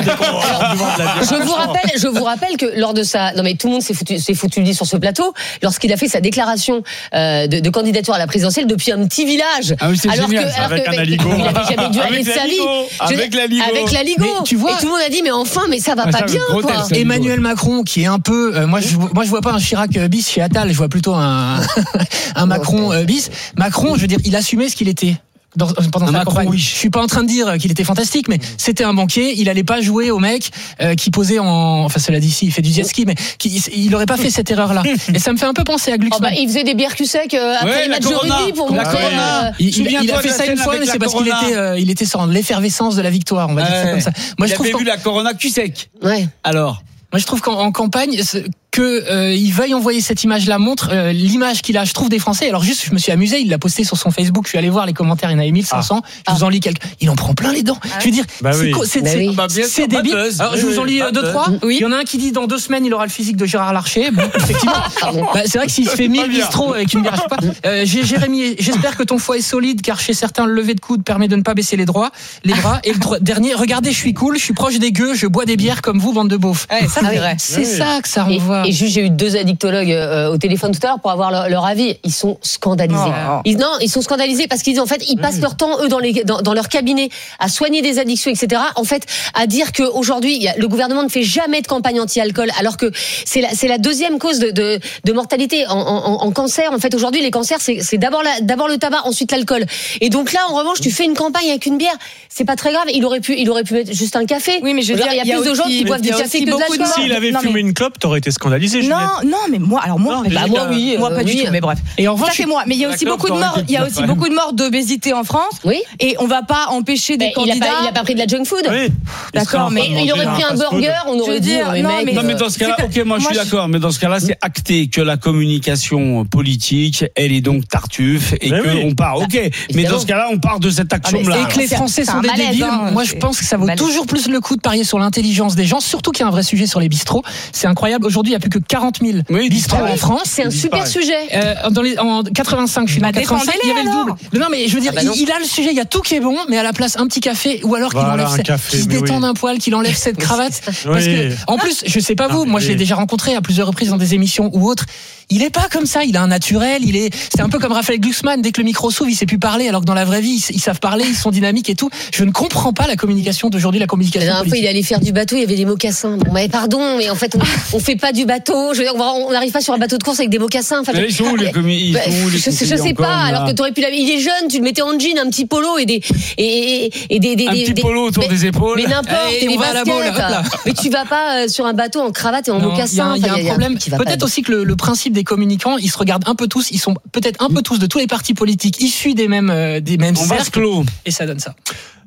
Speaker 7: je vous rappelle, je vous rappelle que lors de sa, non mais tout le monde s'est foutu, s'est foutu le lit sur ce plateau lorsqu'il a fait sa déclaration euh, de, de candidature à la présidentielle depuis un petit village.
Speaker 10: Ah oui, c'est
Speaker 7: alors
Speaker 10: génial.
Speaker 7: que, alors
Speaker 8: avec
Speaker 7: que,
Speaker 8: un aligot.
Speaker 7: Il n'avait jamais dû aller de sa vie.
Speaker 10: Avec la Ligo.
Speaker 7: Avec la Ligo.
Speaker 9: Tu vois.
Speaker 7: Et tout le monde a dit mais enfin, mais ça va pas bien. Quoi.
Speaker 9: Emmanuel Macron, qui est un peu, euh, moi je, moi je vois pas un Chirac bis chez Attal, je vois plutôt un, un Macron euh, bis. Macron, je veux dire, il assumait ce qu'il était. Dans, pendant sa
Speaker 10: Macron,
Speaker 9: campagne.
Speaker 10: oui.
Speaker 9: Je suis pas en train de dire qu'il était fantastique, mais c'était un banquier. Il allait pas jouer au mec euh, qui posait en, enfin cela dit, si il fait du jet ski, mais qui, il aurait pas fait cette erreur-là. Et ça me fait un peu penser à Glucksmann.
Speaker 7: Oh bah, il faisait des bières cul sec euh, après
Speaker 10: ouais,
Speaker 7: les matchs de rugby pour
Speaker 10: la
Speaker 7: montrer.
Speaker 10: Corona.
Speaker 7: Euh,
Speaker 9: il, il, il a fait ça une fois, mais c'est parce qu'il était, euh, il était sans l'effervescence de la victoire. On va dire ouais. ça comme ça.
Speaker 10: Moi, il je trouve avait vu la Corona cul sec.
Speaker 7: Ouais.
Speaker 10: Alors.
Speaker 9: Moi, je trouve qu'en en campagne, que euh, il veuille envoyer cette image-là montre euh, l'image qu'il a, je trouve, des Français. Alors juste, je me suis amusé, il l'a posté sur son Facebook. Je suis allé voir les commentaires, il y en avait mille cinq cents. Ah. Je vous en lis quelques. Il en prend plein les dents. Ah. Je veux dire,
Speaker 8: bah
Speaker 9: c'est
Speaker 8: oui.
Speaker 9: c'est,
Speaker 8: bah
Speaker 9: c'est,
Speaker 8: oui. bah
Speaker 9: c'est débile. Alors je vous en lis deux trois. Oui. Il y en a un qui dit dans deux semaines, il aura le physique de Gérard Larcher. Bon, effectivement. bah, c'est vrai que s'il se fait mille bistrots avec une bière, je sais pas. Euh, j'ai Jérémy, j'espère que ton foie est solide, car chez certains, le lever de coude permet de ne pas baisser les droits, les bras. Et le dro- dernier, regardez, je suis cool, je suis proche des gueux, je bois des bières comme vous, bande de beaufs.
Speaker 11: Ouais, ça c'est vrai.
Speaker 9: C'est ça que ça renvoie.
Speaker 7: Et, et juste, j'ai eu deux addictologues euh, au téléphone tout à l'heure pour avoir leur, leur avis. Ils sont scandalisés. Oh. Ils, non, ils sont scandalisés parce qu'ils disent en fait, ils passent mmh. leur temps eux dans les dans, dans leur cabinet à soigner des addictions, et cetera. En fait, à dire que aujourd'hui, le gouvernement ne fait jamais de campagne anti-alcool, alors que c'est la c'est la deuxième cause de de, de mortalité en, en, en cancer. En fait, aujourd'hui, les cancers, c'est c'est d'abord la, d'abord le tabac, ensuite l'alcool. Et donc là, en revanche, tu fais une campagne avec une bière, c'est pas très grave. Il aurait pu il aurait pu mettre juste un café.
Speaker 11: Oui, mais je veux dire,
Speaker 7: il y a, y a plus de gens qui boivent du café que de l'alcool.
Speaker 8: S'il avait
Speaker 11: non,
Speaker 8: fumé
Speaker 11: mais...
Speaker 8: une clope, t'aurais été scandalisé.
Speaker 11: Non, non, mais moi, alors moi,
Speaker 8: non,
Speaker 11: bah, moi oui, moi pas euh, du oui. tout, mais bref.
Speaker 9: Et en revanche,
Speaker 11: ça c'est moi. Mais il y a aussi beaucoup de morts. Il y a aussi beaucoup de morts d'obésité en France.
Speaker 7: Oui.
Speaker 11: Et on va pas empêcher des
Speaker 7: bah,
Speaker 11: candidats.
Speaker 7: Il a, pas, il a pas pris de la junk food.
Speaker 8: Oui.
Speaker 7: D'accord, mais il aurait pris un burger, on aurait dit.
Speaker 10: Non, mais dans ce cas-là, ok, moi je suis d'accord, mais dans ce cas-là, c'est acté que la communication politique, elle est donc tartuffe et qu'on part. Ok, mais dans ce cas-là, on part de cette action-là.
Speaker 9: Et que les Français sont des débiles. Moi, je pense que ça vaut toujours plus le coup de parier sur l'intelligence des gens, surtout qu'il y a un vrai sujet sur les bistrots. C'est incroyable. Aujourd'hui, il y a plus que quarante mille oui, bistrots en France.
Speaker 7: C'est un super sujet.
Speaker 9: Euh, dans les, en quatre-vingt-cinq, je suis dans quatre-vingt-cinq, il y avait le double. Non, mais je veux dire, ah bah il, il a le sujet, il y a tout qui est bon, mais à la place, un petit café, ou alors
Speaker 8: voilà,
Speaker 9: qu'il enlève, cette, qu'il se détende oui. un poil, qu'il enlève cette cravate.
Speaker 8: Oui.
Speaker 9: Parce que, en plus, je sais pas vous, moi, je l'ai déjà rencontré à plusieurs reprises dans des émissions ou autres. Il est pas comme ça, il a un naturel, il est, c'est un peu comme Raphaël Glucksmann, dès que le micro s'ouvre, il sait plus parler, alors que dans la vraie vie, ils, ils savent parler, ils sont dynamiques et tout. Je ne comprends pas la communication d'aujourd'hui, la communication. La
Speaker 7: dernière fois, il allait faire du bateau, il y avait des mocassins. Bon, mais pardon, mais en fait, on, on fait pas du bateau. Je veux dire, on n'arrive pas sur un bateau de course avec des mocassins. Enfin,
Speaker 10: mais ils sont où les commis,
Speaker 7: bah, je, je sais encore, pas, là. Alors que t'aurais pu la, il est jeune, tu le mettais en jean, un petit polo et des, et, et, et des, des,
Speaker 10: un
Speaker 7: des,
Speaker 10: petit
Speaker 7: des,
Speaker 10: polo autour
Speaker 7: mais,
Speaker 10: des épaules.
Speaker 7: Mais n'importe, et des baskets. Mais tu vas pas euh, sur un bateau en cravate et en mocassin.
Speaker 9: Il y a un problème. Peut-être aussi que le principe des communicants, ils se regardent un peu tous, ils sont peut-être un peu tous de tous les partis politiques issus des mêmes, euh, des mêmes
Speaker 10: cercles.
Speaker 9: Et ça donne ça.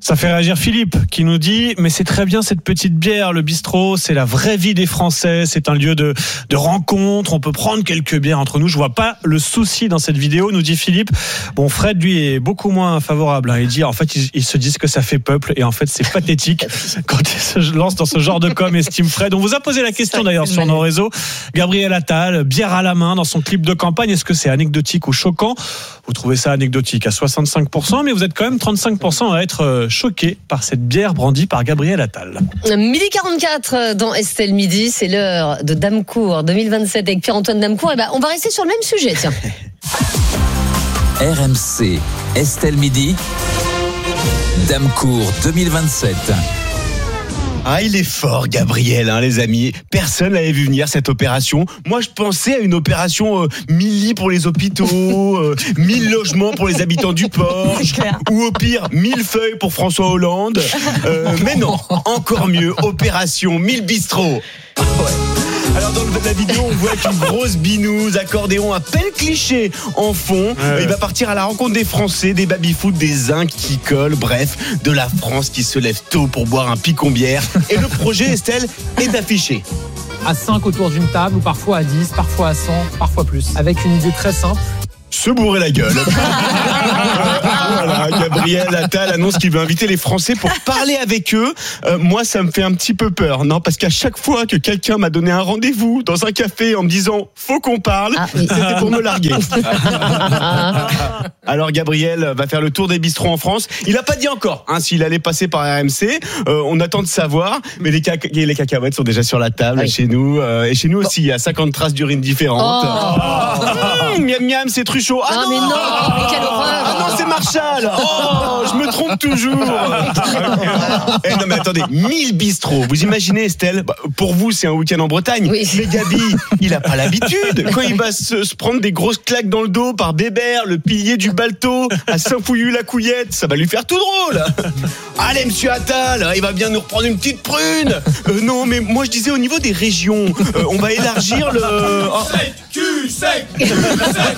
Speaker 8: Ça fait réagir Philippe qui nous dit mais c'est très bien cette petite bière, le bistrot, c'est la vraie vie des Français, c'est un lieu de, de rencontre, on peut prendre quelques bières entre nous. Je vois pas le souci dans cette vidéo, nous dit Philippe. Bon, Fred lui est beaucoup moins favorable. Hein. Il dit en fait ils, ils se disent que ça fait peuple et en fait c'est pathétique quand ils se lancent dans ce genre de com, estime Fred. On vous a posé la question d'ailleurs sur nos réseaux. Gabriel Attal, bière à la main dans son clip de campagne, est-ce que c'est anecdotique ou choquant? Vous trouvez ça anecdotique à soixante-cinq pour cent, mais vous êtes quand même trente-cinq pour cent à être choqué par cette bière brandie par Gabriel Attal.
Speaker 7: midi quarante-quatre dans Estelle Midi, c'est l'heure de Damecourt deux mille vingt-sept avec Pierre-Antoine Damecourt. Et ben, on va rester sur le même sujet, tiens.
Speaker 3: R M C, Estelle Midi, Damecourt deux mille vingt-sept.
Speaker 14: Ah, il est fort, Gabriel, hein, les amis. Personne n'avait vu venir cette opération. Moi, je pensais à une opération euh, mille lits pour les hôpitaux, euh, mille logements pour les habitants du Porche, ou au pire, mille feuilles pour François Hollande. Euh, mais non, encore mieux, opération mille bistrots. Ah ouais. Alors dans la vidéo, on voit qu'une grosse binouse, accordéon à peine cliché en fond. Ouais. Il va partir à la rencontre des Français, des baby-foot, des zincs qui collent, bref, de la France qui se lève tôt pour boire un picon bière. Et le projet, Estelle, est affiché.
Speaker 15: À cinq autour d'une table, ou parfois à dix, parfois à cent, parfois plus. Avec une idée très simple.
Speaker 14: Se bourrer la gueule. Voilà, Gabriel Attal annonce qu'il veut inviter les Français pour parler avec eux. Euh, moi, ça me fait un petit peu peur, non, parce qu'à chaque fois que quelqu'un m'a donné un rendez-vous dans un café en me disant faut qu'on parle, ah, oui. C'était pour me larguer. Alors Gabriel va faire le tour des bistrots en France. Il n'a pas dit encore hein, s'il allait passer par R M C. Euh, on attend de savoir, mais les, caca- les cacahuètes sont déjà sur la table oui. chez nous. Euh, et chez nous aussi, il y a cinquante traces d'urine différentes. Oh. Mmh, miam miam, c'est Truchot. Ah
Speaker 7: non,
Speaker 14: non,
Speaker 7: mais non, mais quelle horreur.
Speaker 14: Ah non, c'est Marshall. Oh, je me trompe toujours. Eh non mais attendez, mille bistrots. Vous imaginez Estelle, bah, pour vous c'est un week-end en Bretagne. Oui. Mais Gabi, il a pas l'habitude. Quand il va se, se prendre des grosses claques dans le dos par Bébert, le pilier du Balto, à Saint-Fouillu-la-Couillette, ça va lui faire tout drôle. Allez monsieur Attal, il va bien nous reprendre une petite prune. Euh, non mais moi je disais au niveau des régions, euh, on va élargir le... Oh. Cul sec, cul sec.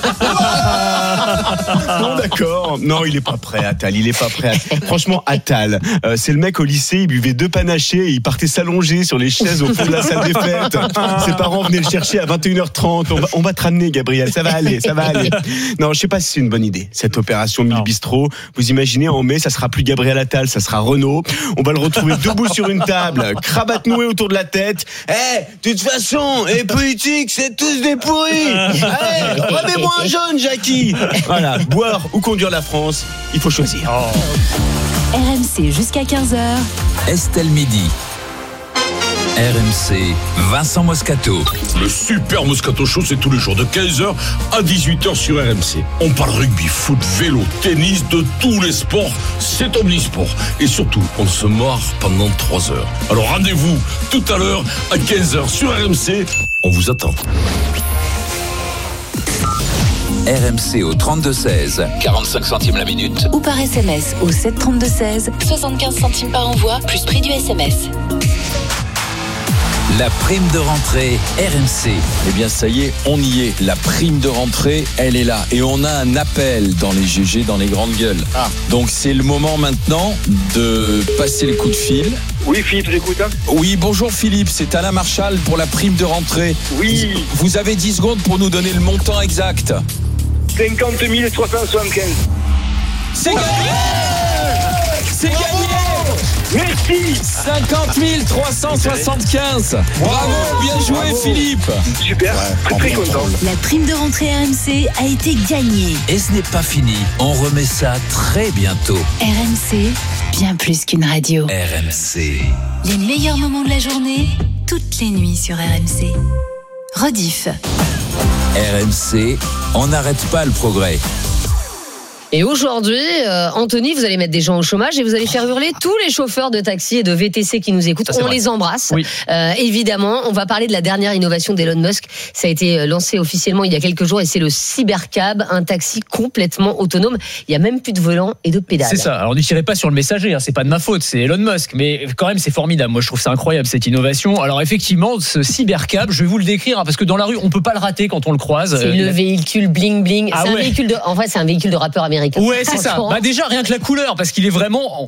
Speaker 14: Non d'accord, non il est pas prêt Attal, il est pas prêt. Franchement Attal, euh, c'est le mec au lycée, il buvait deux panachés et il partait s'allonger sur les chaises au fond de la salle des fêtes. Ses parents venaient le chercher à vingt et une heures trente. On va, on va te ramener Gabriel, ça va aller, ça va aller. Non je sais pas si c'est une bonne idée cette opération mille bistrot. Vous imaginez en mai ça sera plus Gabriel Attal, ça sera Renaud. On va le retrouver debout sur une table, cravate nouée autour de la tête. Eh, hey, de toute façon, les politiques c'est tous des pourris. Allez, remets-moi un jaune, Jackie. Voilà, boire ou conduire la France, il faut choisir.
Speaker 4: Oh. R M C jusqu'à quinze heures.
Speaker 3: Estelle Midi. R M C, Vincent Moscato.
Speaker 16: Le super Moscato Show, c'est tous les jours de quinze heures à dix-huit heures sur R M C. On parle rugby, foot, vélo, tennis, de tous les sports. C'est omnisport. Et surtout, on se marre pendant trois heures. Alors rendez-vous tout à l'heure à quinze heures sur R M C. On vous attend.
Speaker 3: R M C au trente-deux seize, quarante-cinq centimes la minute.
Speaker 4: Ou par S M S au sept trente-deux seize, soixante-quinze centimes par envoi, plus prix du S M S.
Speaker 3: La prime de rentrée R M C.
Speaker 17: Eh bien ça y est, on y est. La prime de rentrée, elle est là. Et on a un appel dans les G G, dans les grandes gueules. Ah. Donc c'est le moment maintenant de passer les coups de fil.
Speaker 13: Oui Philippe, j'écoute. Hein.
Speaker 17: Oui, bonjour Philippe, c'est Alain Marchal pour la prime de rentrée.
Speaker 13: Oui.
Speaker 17: Vous avez dix secondes pour nous donner le montant exact.
Speaker 13: cinquante mille trois cent soixante-quinze.
Speaker 17: C'est gagné. C'est gagné.
Speaker 13: Merci.
Speaker 17: cinquante mille trois cent soixante-quinze. Bravo, bien joué Bravo. Philippe.
Speaker 13: Super, très très content.
Speaker 4: La prime de rentrée R M C a été gagnée.
Speaker 3: Et ce n'est pas fini, on remet ça très bientôt.
Speaker 4: R M C, bien plus qu'une radio.
Speaker 3: R M C.
Speaker 4: Les meilleurs moments de la journée, toutes les nuits sur R M C. Rediff.
Speaker 3: R M C, on n'arrête pas le progrès.
Speaker 7: Et aujourd'hui, euh, Anthony, vous allez mettre des gens au chômage et vous allez faire hurler tous les chauffeurs de taxi et de V T C qui nous écoutent. Ça, on vrai. les embrasse. Oui. Euh, évidemment, on va parler de la dernière innovation d'Elon Musk. Ça a été lancé officiellement il y a quelques jours et c'est le Cybercab, un taxi complètement autonome. Il y a même plus de volant et de pédales.
Speaker 15: C'est ça. Alors ne tirez pas sur le messager, hein. C'est pas de ma faute, c'est Elon Musk. Mais quand même, c'est formidable. Moi, je trouve ça incroyable cette innovation. Alors effectivement, ce Cybercab, je vais vous le décrire hein, parce que dans la rue, on peut pas le rater quand on le croise.
Speaker 7: C'est euh, le véhicule bling bling.
Speaker 15: Ah
Speaker 7: c'est
Speaker 15: ouais.
Speaker 7: un véhicule de. En fait, c'est un véhicule de rappeur américain.
Speaker 15: Ouais, c'est ça. Bah déjà rien que la couleur, parce qu'il est vraiment. Bah,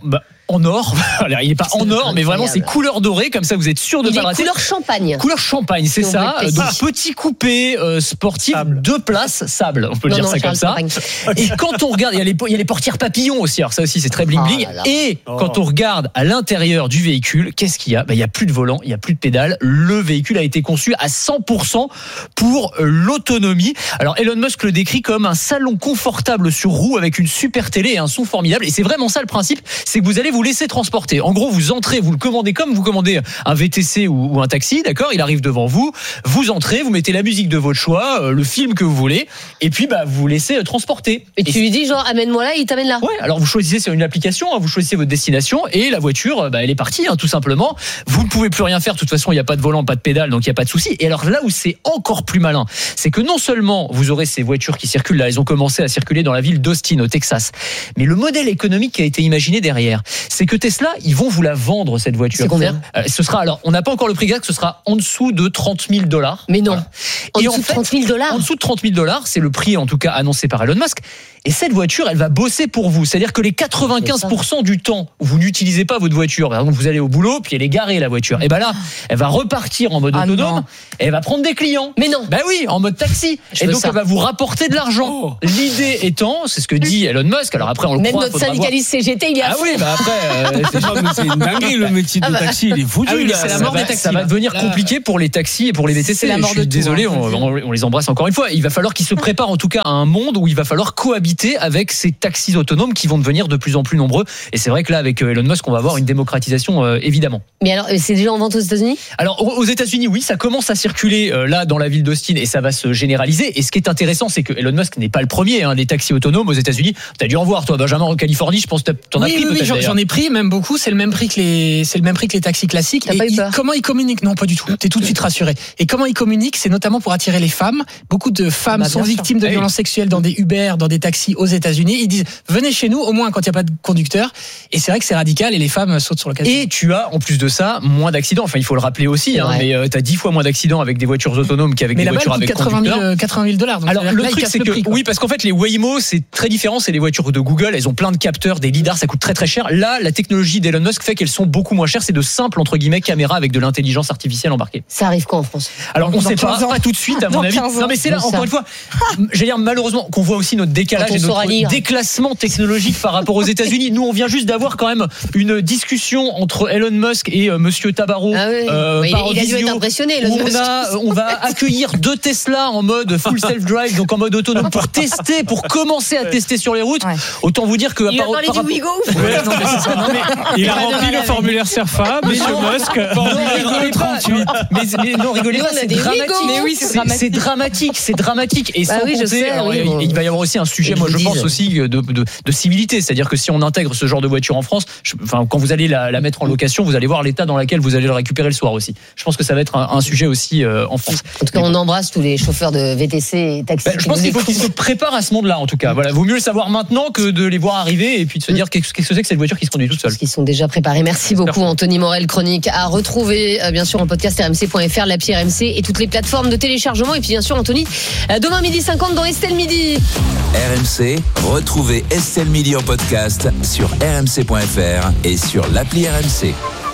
Speaker 15: en or. Alors, il n'est pas en or, mais vraiment c'est couleur dorée, comme ça vous êtes sûr de
Speaker 7: il
Speaker 15: pas
Speaker 7: est
Speaker 15: le rater.
Speaker 7: Couleur champagne.
Speaker 15: Couleur champagne, c'est
Speaker 7: si
Speaker 15: ça. Donc petit coupé euh, sportif, sable. Deux places, sable, on peut non, dire non, ça comme ça. Et quand on regarde, il y, a les, il y a les portières papillons aussi, alors ça aussi c'est très bling bling. Oh et oh. quand on regarde à l'intérieur du véhicule, qu'est-ce qu'il y a ? Ben, il n'y a plus de volant, il n'y a plus de pédale. Le véhicule a été conçu à cent pour cent pour l'autonomie. Alors Elon Musk le décrit comme un salon confortable sur roue avec une super télé et un son formidable. Et c'est vraiment ça le principe, c'est que vous allez vous laisser transporter. En gros, vous entrez, vous le commandez comme vous commandez un V T C ou, ou un taxi, d'accord ? Il arrive devant vous, vous entrez, vous mettez la musique de votre choix, euh, le film que vous voulez, et puis bah vous vous laissez euh, transporter.
Speaker 7: Et, et tu lui dis genre amène-moi là, il t'amène là.
Speaker 15: Ouais. Alors vous choisissez sur une application, hein, vous choisissez votre destination et la voiture, bah elle est partie, hein, tout simplement. Vous ne pouvez plus rien faire. De toute façon, il n'y a pas de volant, pas de pédale, donc il n'y a pas de souci. Et alors là où c'est encore plus malin, c'est que non seulement vous aurez ces voitures qui circulent là, elles ont commencé à circuler dans la ville d'Austin au Texas, mais le modèle économique qui a été imaginé derrière, c'est que Tesla, ils vont vous la vendre cette voiture.
Speaker 7: C'est combien ?
Speaker 15: euh, Ce sera alors, on n'a pas encore le prix exact, ce sera en dessous de trente mille dollars.
Speaker 7: Mais non. Voilà. En
Speaker 15: et
Speaker 7: dessous
Speaker 15: en
Speaker 7: de
Speaker 15: fait,
Speaker 7: trente mille dollars.
Speaker 15: En dessous de trente mille dollars, c'est le prix en tout cas annoncé par Elon Musk. Et cette voiture, elle va bosser pour vous. C'est-à-dire que les quatre-vingt-quinze pour cent du temps où vous n'utilisez pas votre voiture, par exemple, vous allez au boulot, puis elle est garée la voiture. Et ben là, elle va repartir en mode ah autonome. Et elle va prendre des clients.
Speaker 7: Mais non.
Speaker 15: Ben oui, en mode taxi. Je et donc ça. Elle va vous rapporter de l'argent. Oh. L'idée étant, c'est ce que dit Elon Musk. Alors après, on le
Speaker 7: Même
Speaker 15: croit.
Speaker 7: Même notre syndicaliste voir... C G T, il y a.
Speaker 15: Ah oui, bah après, euh,
Speaker 10: c'est, c'est une dinguerie le métier de ah bah. taxi. Il est foutu. Ah oui,
Speaker 15: là, c'est la mort des taxis. Ça va devenir là. compliqué pour les taxis et pour les V T C.
Speaker 7: C'est la mort
Speaker 15: Je suis
Speaker 7: de
Speaker 15: désolé,
Speaker 7: tout,
Speaker 15: on, on, on les embrasse encore une fois. Il va falloir qu'ils se préparent en tout cas à un monde où il va falloir cohabiter avec ces taxis autonomes qui vont devenir de plus en plus nombreux. Et c'est vrai que là, avec Elon Musk, on va avoir une démocratisation euh, évidemment.
Speaker 7: Mais alors, c'est déjà en vente aux États-Unis ?
Speaker 15: Alors, aux États-Unis, oui, ça commence à circuler euh, là dans la ville d'Austin et ça va se généraliser. Et ce qui est intéressant, c'est que Elon Musk n'est pas le premier. Hein, des taxis autonomes aux États-Unis, t'as dû en voir, toi, Benjamin, en Californie, je pense que t'en as
Speaker 9: oui,
Speaker 15: pris
Speaker 9: oui,
Speaker 15: peut-être.
Speaker 9: Oui, j'en ai pris, même beaucoup. C'est le même prix que les, c'est le même prix que les taxis classiques.
Speaker 7: T'as
Speaker 9: et
Speaker 7: pas eu peur ?
Speaker 9: Il, comment ils communiquent ? Non, pas du tout. T'es tout de suite rassuré. Et comment ils communiquent ? C'est notamment pour attirer les femmes. Beaucoup de femmes bah, sont victimes sûr. de violences sexuelles dans des Uber, dans des taxis aux États-Unis. Ils disent venez chez nous, au moins quand il n'y a pas de conducteur. Et c'est vrai que c'est radical et les femmes sautent sur l'occasion.
Speaker 15: Et tu as, en plus de ça, moins d'accidents. Enfin, il faut le rappeler aussi. Hein, mais euh, t'as dix fois moins d'accidents avec des voitures autonomes qu'avec
Speaker 9: mais
Speaker 15: des voitures avec conducteur.
Speaker 9: quatre-vingt mille dollars.
Speaker 15: Alors le
Speaker 9: là,
Speaker 15: truc c'est que
Speaker 9: prix,
Speaker 15: oui, parce qu'en fait les Waymo c'est très différent. C'est les voitures de Google. Elles ont plein de capteurs, des lidars, ça coûte très très cher. Là, la technologie d'Elon Musk fait qu'elles sont beaucoup moins chères. C'est de simples entre guillemets caméras avec de l'intelligence artificielle embarquée.
Speaker 7: Ça arrive quand en France ?
Speaker 15: Alors on ne sait pas, pas tout de suite à mon avis. Non mais c'est là encore une fois. J'allais dire malheureusement qu'on voit aussi notre décalage et notre déclassement technologique par rapport aux États-Unis. Nous on vient juste d'avoir quand même une discussion entre Elon Musk et euh, Monsieur Tabarot.
Speaker 7: Ah oui. euh, il, par il a dû être impressionné. Elon Musk.
Speaker 15: On, a, on va accueillir deux Tesla en mode full self-drive, donc en mode autonome pour tester, pour commencer à tester sur les routes. Ouais. Autant vous dire que
Speaker 7: il
Speaker 15: par,
Speaker 7: a parlé
Speaker 15: par
Speaker 7: du Wigo.
Speaker 15: Ouais, non, mais c'est ça. Non, mais,
Speaker 8: il a rempli le formulaire Serfa, Monsieur Musk.
Speaker 15: Non, rigolez pas. Mais, mais non, rigolez pas. C'est dramatique.
Speaker 7: Mais oui, c'est dramatique.
Speaker 15: C'est dramatique. C'est dramatique. Et
Speaker 7: bah
Speaker 15: sans
Speaker 7: oui,
Speaker 15: compter,
Speaker 7: sais,
Speaker 15: alors,
Speaker 7: oui,
Speaker 15: il va y avoir aussi un sujet, moi je pense aussi de, de, de civilité, c'est-à-dire que si on intègre ce genre de voiture en France, je, enfin quand vous allez la, la mettre en location, vous allez voir l'état dans lequel vous allez le récupérer le soir aussi. Je pense que ça va être un, un sujet aussi euh, en France.
Speaker 7: En tout cas, on embrasse tous les chauffeurs de V T C et taxis.
Speaker 15: Ben, je pense qu'il faut qu'ils se préparent à ce monde-là, en tout cas. Voilà, vaut mieux le savoir maintenant que de les voir arriver et puis de se dire qu'est-ce que c'est que cette voiture qui se conduit toute seule.
Speaker 7: Parce qu'ils sont déjà préparés. Merci beaucoup, Anthony Morel, chronique à retrouver euh, bien sûr en podcast r m c point f r, l'appli R M C et toutes les plateformes de téléchargement. Et puis bien sûr, Anthony, euh, demain midi cinquante dans Estelle Midi.
Speaker 3: R M C, retrouvez Estelle Midi en podcast sur r m c point f r et sur l'appli R M C.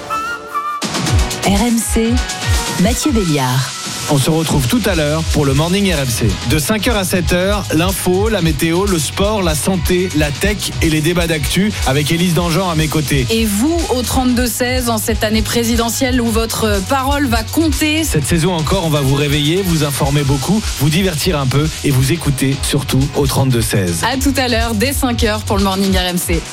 Speaker 4: R M C, Mathieu Béliard.
Speaker 5: On se retrouve tout à l'heure pour le Morning R M C. De cinq heures à sept heures, l'info, la météo, le sport, la santé, la tech et les débats d'actu avec Élise Dangean à mes côtés.
Speaker 6: Et vous, au trente-deux seize, en cette année présidentielle où votre parole va compter.
Speaker 5: Cette saison encore, on va vous réveiller, vous informer beaucoup, vous divertir un peu et vous écouter surtout au trente-deux seize.
Speaker 6: À tout à l'heure, dès cinq heures pour le Morning R M C.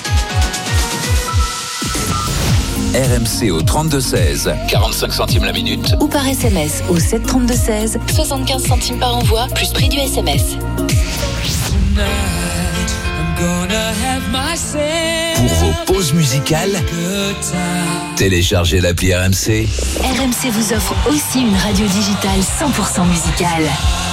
Speaker 3: R M C au trente-deux seize, quarante-cinq centimes la minute.
Speaker 4: Ou par S M S au sept trente-deux seize, soixante-quinze centimes par envoi, plus prix du S M S.
Speaker 3: Pour vos pauses musicales, téléchargez l'appli R M C.
Speaker 4: R M C vous offre aussi une radio digitale cent pour cent musicale.